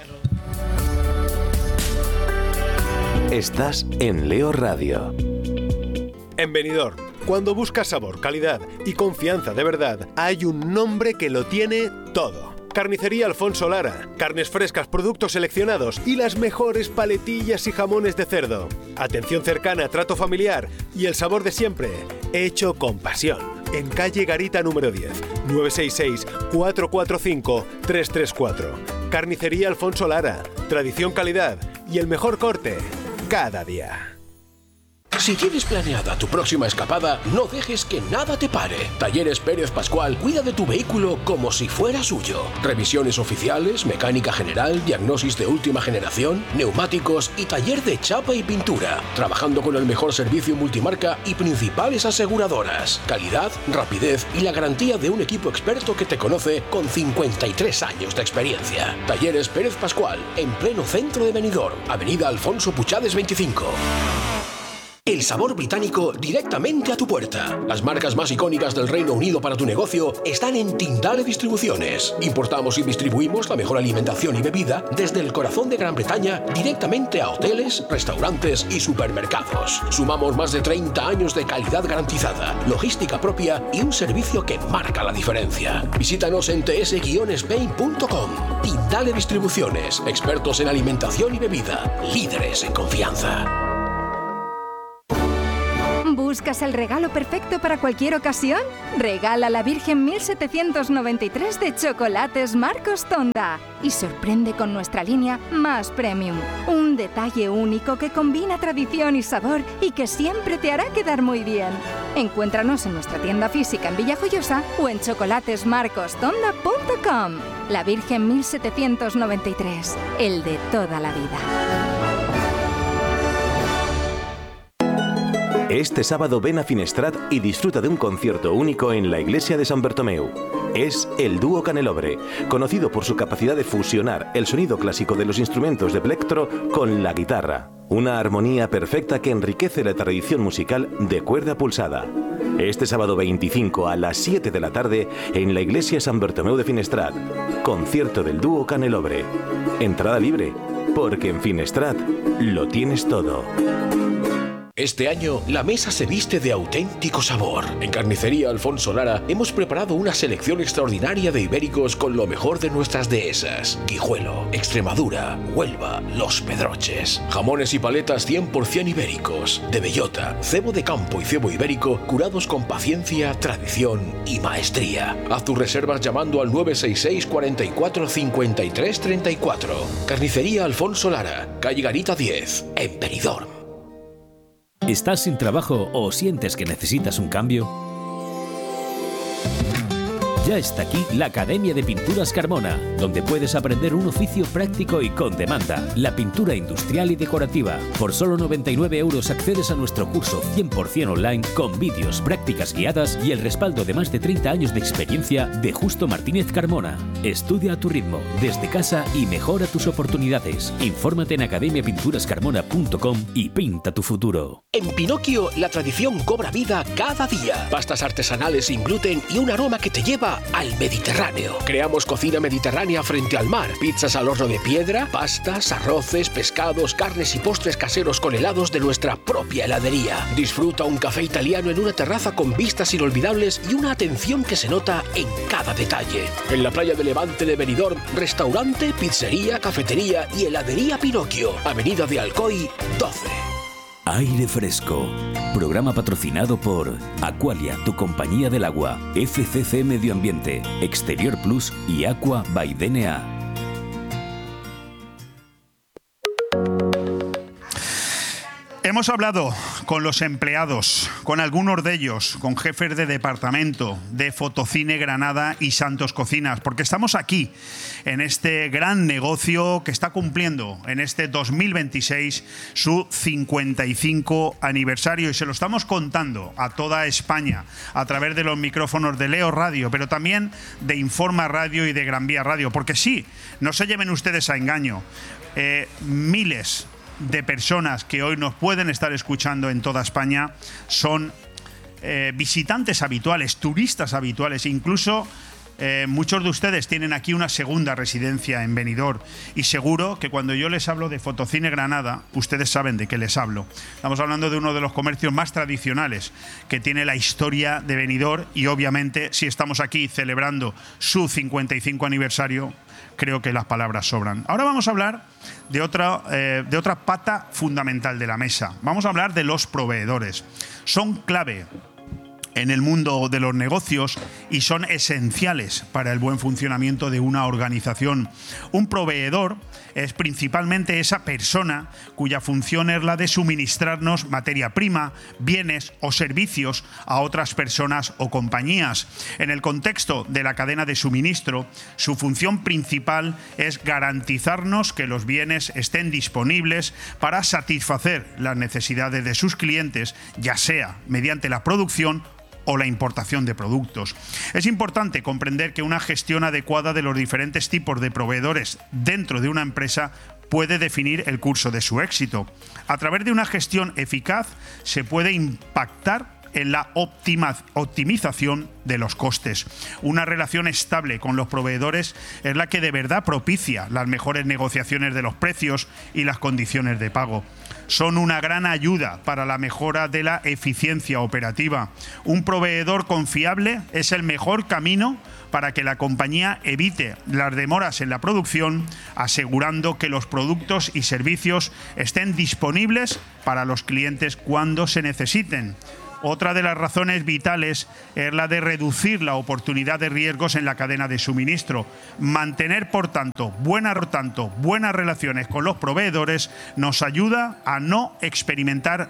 Estás en Leo Radio. En Benidorm, cuando buscas sabor, calidad y confianza de verdad, hay un nombre que lo tiene todo. Carnicería Alfonso Lara. Carnes frescas, productos seleccionados y las mejores paletillas y jamones de cerdo. Atención cercana, trato familiar y el sabor de siempre, hecho con pasión. En calle Garita número diez, nueve seis seis, cuatro cuatro cinco, tres tres cuatro. Carnicería Alfonso Lara. Tradición, calidad y el mejor corte cada día. Si tienes planeada tu próxima escapada, no dejes que nada te pare. Talleres Pérez Pascual cuida de tu vehículo como si fuera suyo. Revisiones oficiales, mecánica general, diagnosis de última generación, neumáticos y taller de chapa y pintura. Trabajando con el mejor servicio multimarca y principales aseguradoras. Calidad, rapidez y la garantía de un equipo experto que te conoce con cincuenta y tres años de experiencia. Talleres Pérez Pascual, en pleno centro de Benidorm, Avenida Alfonso Puchades veinticinco. El sabor británico directamente a tu puerta. Las marcas más icónicas del Reino Unido para tu negocio están en Tindale Distribuciones. Importamos y distribuimos la mejor alimentación y bebida desde el corazón de Gran Bretaña directamente a hoteles, restaurantes y supermercados. Sumamos más de treinta años de calidad garantizada, logística propia y un servicio que marca la diferencia. Visítanos en t s guion spain punto com. Tindale Distribuciones, expertos en alimentación y bebida, líderes en confianza. ¿Buscas el regalo perfecto para cualquier ocasión? Regala la Virgen mil setecientos noventa y tres de Chocolates Marcos Tonda y sorprende con nuestra línea más premium. Un detalle único que combina tradición y sabor y que siempre te hará quedar muy bien. Encuéntranos en nuestra tienda física en Villajoyosa o en chocolates marcos tonda punto com. La Virgen mil setecientos noventa y tres, el de toda la vida. Este sábado ven a Finestrat y disfruta de un concierto único en la iglesia de San Bartomeu. Es el dúo Canelobre, conocido por su capacidad de fusionar el sonido clásico de los instrumentos de plectro con la guitarra. Una armonía perfecta que enriquece la tradición musical de cuerda pulsada. Este sábado veinticinco a las siete de la tarde en la iglesia San Bartomeu de Finestrat. Concierto del dúo Canelobre. Entrada libre, porque en Finestrat lo tienes todo. Este año, la mesa se viste de auténtico sabor. En Carnicería Alfonso Lara hemos preparado una selección extraordinaria de ibéricos con lo mejor de nuestras dehesas. Guijuelo, Extremadura, Huelva, Los Pedroches. Jamones y paletas cien por ciento ibéricos. De bellota, cebo de campo y cebo ibérico curados con paciencia, tradición y maestría. Haz tus reservas llamando al nueve seis seis, cuarenta y cuatro, cincuenta y tres, treinta y cuatro. Carnicería Alfonso Lara, calle Garita diez, en Benidorm. ¿Estás sin trabajo o sientes que necesitas un cambio? Ya está aquí la Academia de Pinturas Carmona, donde puedes aprender un oficio práctico y con demanda, la pintura industrial y decorativa. Por solo noventa y nueve euros accedes a nuestro curso cien por ciento online con vídeos, prácticas guiadas y el respaldo de más de treinta años de experiencia de Justo Martínez Carmona. Estudia a tu ritmo, desde casa y mejora tus oportunidades. Infórmate en academia pinturas carmona punto com y pinta tu futuro. En Pinocchio, la tradición cobra vida cada día. Pastas artesanales sin gluten y un aroma que te lleva al Mediterráneo. Creamos cocina mediterránea frente al mar. Pizzas al horno de piedra, pastas, arroces, pescados, carnes y postres caseros con helados de nuestra propia heladería. Disfruta un café italiano en una terraza con vistas inolvidables y una atención que se nota en cada detalle. En la playa de Levante de Benidorm, restaurante, pizzería, cafetería y heladería Pinocchio. Avenida de Alcoy, doce. Aire Fresco. Programa patrocinado por Aqualia, tu compañía del agua, F C C Medio Ambiente, Exterior Plus y Aqua by D N A. Hemos hablado con los empleados, con algunos de ellos, con jefes de departamento de Fotocine Granada y Santos Cocinas, porque estamos aquí en este gran negocio que está cumpliendo en este dos mil veintiséis su cincuenta y cinco aniversario y se lo estamos contando a toda España a través de los micrófonos de Leo Radio, pero también de Informa Radio y de Gran Vía Radio, porque sí, no se lleven ustedes a engaño, eh, miles de personas que hoy nos pueden estar escuchando en toda España son eh, visitantes habituales, turistas habituales, incluso eh, muchos de ustedes tienen aquí una segunda residencia en Benidorm y seguro que cuando yo les hablo de Fotocine Granada, ustedes saben de qué les hablo. Estamos hablando de uno de los comercios más tradicionales que tiene la historia de Benidorm y obviamente si estamos aquí celebrando su cincuenta y cinco aniversario, creo que las palabras sobran. Ahora vamos a hablar de otra, eh, de otra pata fundamental de la mesa. Vamos a hablar de los proveedores. Son clave en el mundo de los negocios y son esenciales para el buen funcionamiento de una organización. Un proveedor es principalmente esa persona cuya función es la de suministrarnos materia prima, bienes o servicios a otras personas o compañías. En el contexto de la cadena de suministro, su función principal es garantizarnos que los bienes estén disponibles para satisfacer las necesidades de sus clientes, ya sea mediante la producción o la importación de productos. Es importante comprender que una gestión adecuada de los diferentes tipos de proveedores dentro de una empresa puede definir el curso de su éxito. A través de una gestión eficaz se puede impactar en la optima, optimización de los costes. Una relación estable con los proveedores es la que de verdad propicia las mejores negociaciones de los precios y las condiciones de pago. Son una gran ayuda para la mejora de la eficiencia operativa. Un proveedor confiable es el mejor camino para que la compañía evite las demoras en la producción, asegurando que los productos y servicios estén disponibles para los clientes cuando se necesiten. Otra de las razones vitales es la de reducir la oportunidad de riesgos en la cadena de suministro. Mantener, por tanto, buenas, por tanto, buenas relaciones con los proveedores nos ayuda a no experimentar